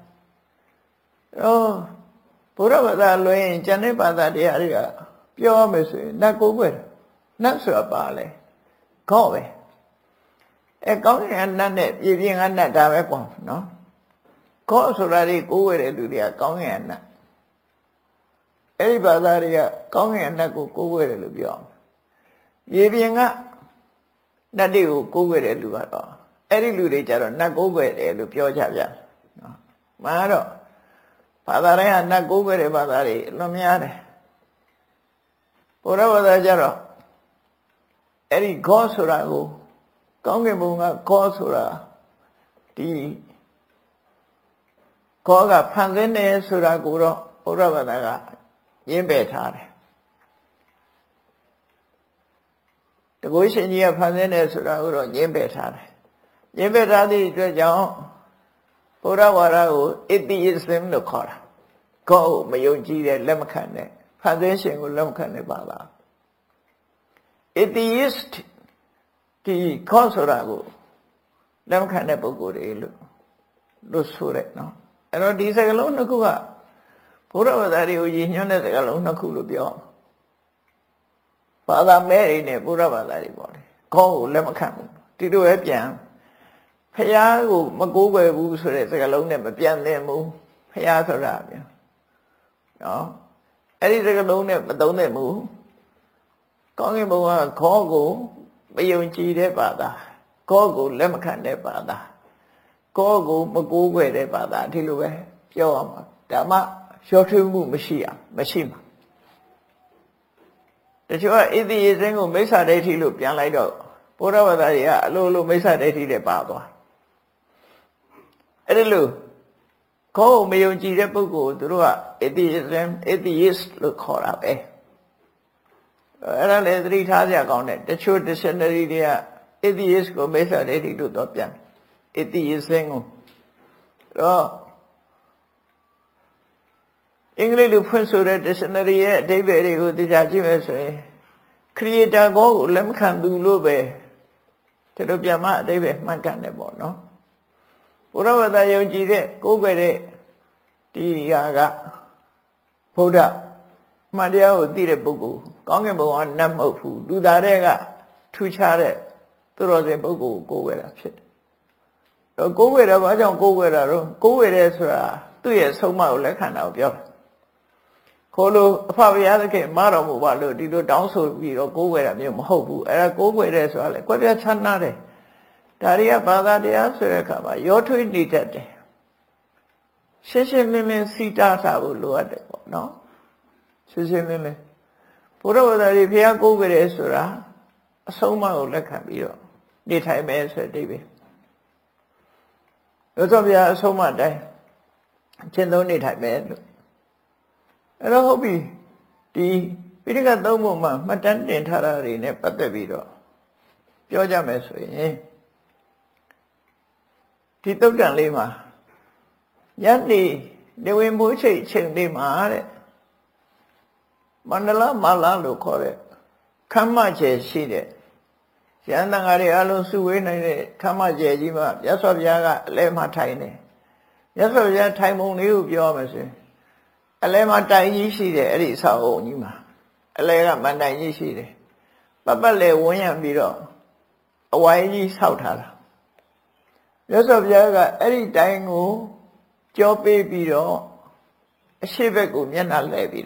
ဘုရားဘာသာလွှဲရင်ကျန်တဲ့ဘာသာတရားတွေကပြောရမယ်ဆိုရင်နတ်ကိုးကွယ်တယ်နတ်ဆိုတာပါလေခေါ့ပဲကောင်းကင်နတ်နဲ့ပြည်ပြင်းကနတ်ဒါပဲကွာနော်ခေါ့ဆိုတာတွေကိုးကွယ်တဲ့လူတွေကကောင်းကင်နတ်အဲ့ဒီဘာသာတွေကကောင်းကင်နတ်ကိုကိုးကွယ်တယ်လို့ပြောအောင်ပြည်ပြင်းကနတ်တွေကိုကိုးကွယ်တဲ့လူကတော့အဲ့ဒီလူတွေကြတော့နတ်ကိုးကွယ်တယ်လို့ပြောကြဗျာနော်မှန်တော့ဘာသာတိုင်းကနတ်ကိုးကွယ်တဲ့ဘာသာတွေအလွန်များတယ်ဘုရားဘာသာကြတော့အဲ့ဒီ God ဆိုတာကိုကောင်းကင်ဘုံက God ဆိုတာဒီ God ကဖန်ဆင်းတယ်ဆိုတာကိုတော့ဘုရားဘာသာကရင်းပယ်ထားတယ်တကုရှင်ကြီးကဖန်ဆင်းတယ်ဆိုတာကိုတော့ရင်းပယ်ထားတယ်ရင်းပယ်ထားသည့်အတွက်ကြောင့်ဘုရားဝါဒကို atheism လို့ခေါ်တာကိုယ်မယုံကြည်တဲ့လက်မခံတဲ့ဖန်ဆင်းရှင်ကိုလက်မခံတဲ့ဘာသာ atheist ဒီခေါ်ဆိုတာကိုလက်မခံတဲ့ပုဂ္ဂိုလ်တွေလို့ဆိုရဲနော်အဲ့တော့ဒီစကားလုံးနှစ်ခုကဘုရားဘာသာတွေကိုရည်ညွှန်းတဲ့စကားလုံးနှစ်ခုလို့ပြောဘာသာမဲတွေနဲ့ဘုရားဘာသာတွေပေါ့လေခေါ်ကိုလက်မခံဘူးဒီလိုပဲပြန်ဖះကိုမကိုးကွယ်ဘူးဆိုတဲ့စကားလုံးနဲ့မပြန်သင့်ဘူးဖះဆိုတာပြန်နော်အဲ့ဒီစကားလုံးနဲ့မသုံးသင့်ဘူးကောင်းကင်ဘုံကခေါ်ကိုမယုံကြည်တဲ့ဘာသာခေါ်ကိုလက်မခံတဲ့ဘာသာခေါ်ကိုမကိုးကွယ်တဲ့ဘာသာဒီလိုပဲပြောရမှာဓမ္မရောထွေးမှုမရှိမှာတချို့က atheism ကိုမိစ္ဆာဒိဋ္ဌိလို့ပြန်လိုက်တော့ဘုရားဘာသာတွေကအလိုမိစ္ဆာဒိဋ္ဌိတွေပါသွားအဲ့ဒီလိုခေါ်မယုံကြည်တဲ့ပုဂ္ဂိုလ်သူတို့က atheist လို့ခေါ်တာပဲအဲ့ဒါလည်းသတိထားကြကောင်းတယ်တချို့ dictionary တွေက atheist ကိုမိစ္ဆာဒိဋ္ဌိလို့တော့ပြန် atheism ကိုတော့အင်္ဂလိပ်လိုဖွင့်ဆိုတဲ့ dictionary ရဲ့အဓိပ္ပာယ်တွေကိုသိကြကြည့်မယ်ဆိုရင် creator ကိုလက်မခံသူလို့ပဲဒီလိုပြန်မှအဓိပ္ပာယ်မှန်ကန်တယ်ပေါ့နော်ဘုရားဘာသာယုံကြည်တဲ့ကိုးကွယ်တဲ့ဒီဟာကဗုဒ္ဓမှန်တရားကိုသိတဲ့ပုဂ္ဂိုလ်ကောင်းကင်ဘုံကနတ်မဟုတ်ဘူးလူသားတွေကထူးခြားတဲ့သူတော်စင်ပုဂ္ဂိုလ်ကိုကိုးကွယ်တာဖြစ်တယ်။တော့ကိုးကွယ်တော့ဘာကြောင့်ကိုးကွယ်တာတော့ကိုးကွယ်တယ်ဆိုတာသူ့ရဲ့ဆုံးမကိုလက်ခံတာကိုပြောတာ။ခိုးလို့အဖဘုရားသခင်မတော်မူပါလို့ဒီလိုတောင်းဆိုပြီးတော့ကိုးကွယ်တာမျိုးမဟုတ်ဘူး။အဲ့ဒါကိုးကွယ်တယ်ဆိုတာလေကွဲပြားခြားနားတယ်။ဒါတွေကဘာသာတရားဆိုတဲ့အခါမှာရောထွေးနေတတ်တယ်။ရှင်းရှင်းလင်းလင်းစီတာထားဖို့လိုအပ်တယ်ပေါ့နော်။ရှင်းရှင်းလင်းလင်းဘုရားဘာသာတွေဘုရားကိုးကွယ်တယ်ဆိုတာအဆုံးအမကိုလက်ခံပြီးတော့နေထိုင်မယ်ဆိုတဲ့အိဗယ်ရသော်ဗျာအဆုံးအမတိုင်းကျင့်သုံးနေထိုင်မယ်လို့အဲ့တော့ဟုတ်ပြီဒီပိဋကသုံးပုံမှာမှတ်တမ်းတင်ထားတာတွေနဲ့ပတ်သက်ပြီးတော့ပြောကြမယ်ဆိုရင်ဒီသုတ်တန်လေးမှာယန္တိနေဝင်မိုးချိတ်ချိန်လေးမှာတဲ့မန္တလမာလာလို့ခေါ်တဲ့ခမ်းမကျယ်ရှိတဲ့ရဟန်းတန်ဃာတွေအလုံးစုဝေးနိုင်တဲ့ခမ်းမကျယ်ကြီးမှာမြတ်စွာဘုရားကအလဲမှာထိုင်နေမြတ်စွာဘုရားထိုင်ပုံလေးကိုပြောရမယ်ဆိုရင်အလဲမှာတိုင်ကြီးရှိတယ်အဲ့ဒီဆောက်အုံကြီးမှာအလဲကမန်တိုင်ကြီးရှိတယ်ပတ်ပတ်လဲဝန်းရံပြီးတော့အဝိုင်းကြီးဆောက်ထားတာမြတ်စွာဘုရားကအဲ့ဒီတိုင်ကိုကြောပေးပြီးတော့အရှိဘက်ကိုမျက်နှာလှည့်ပြီး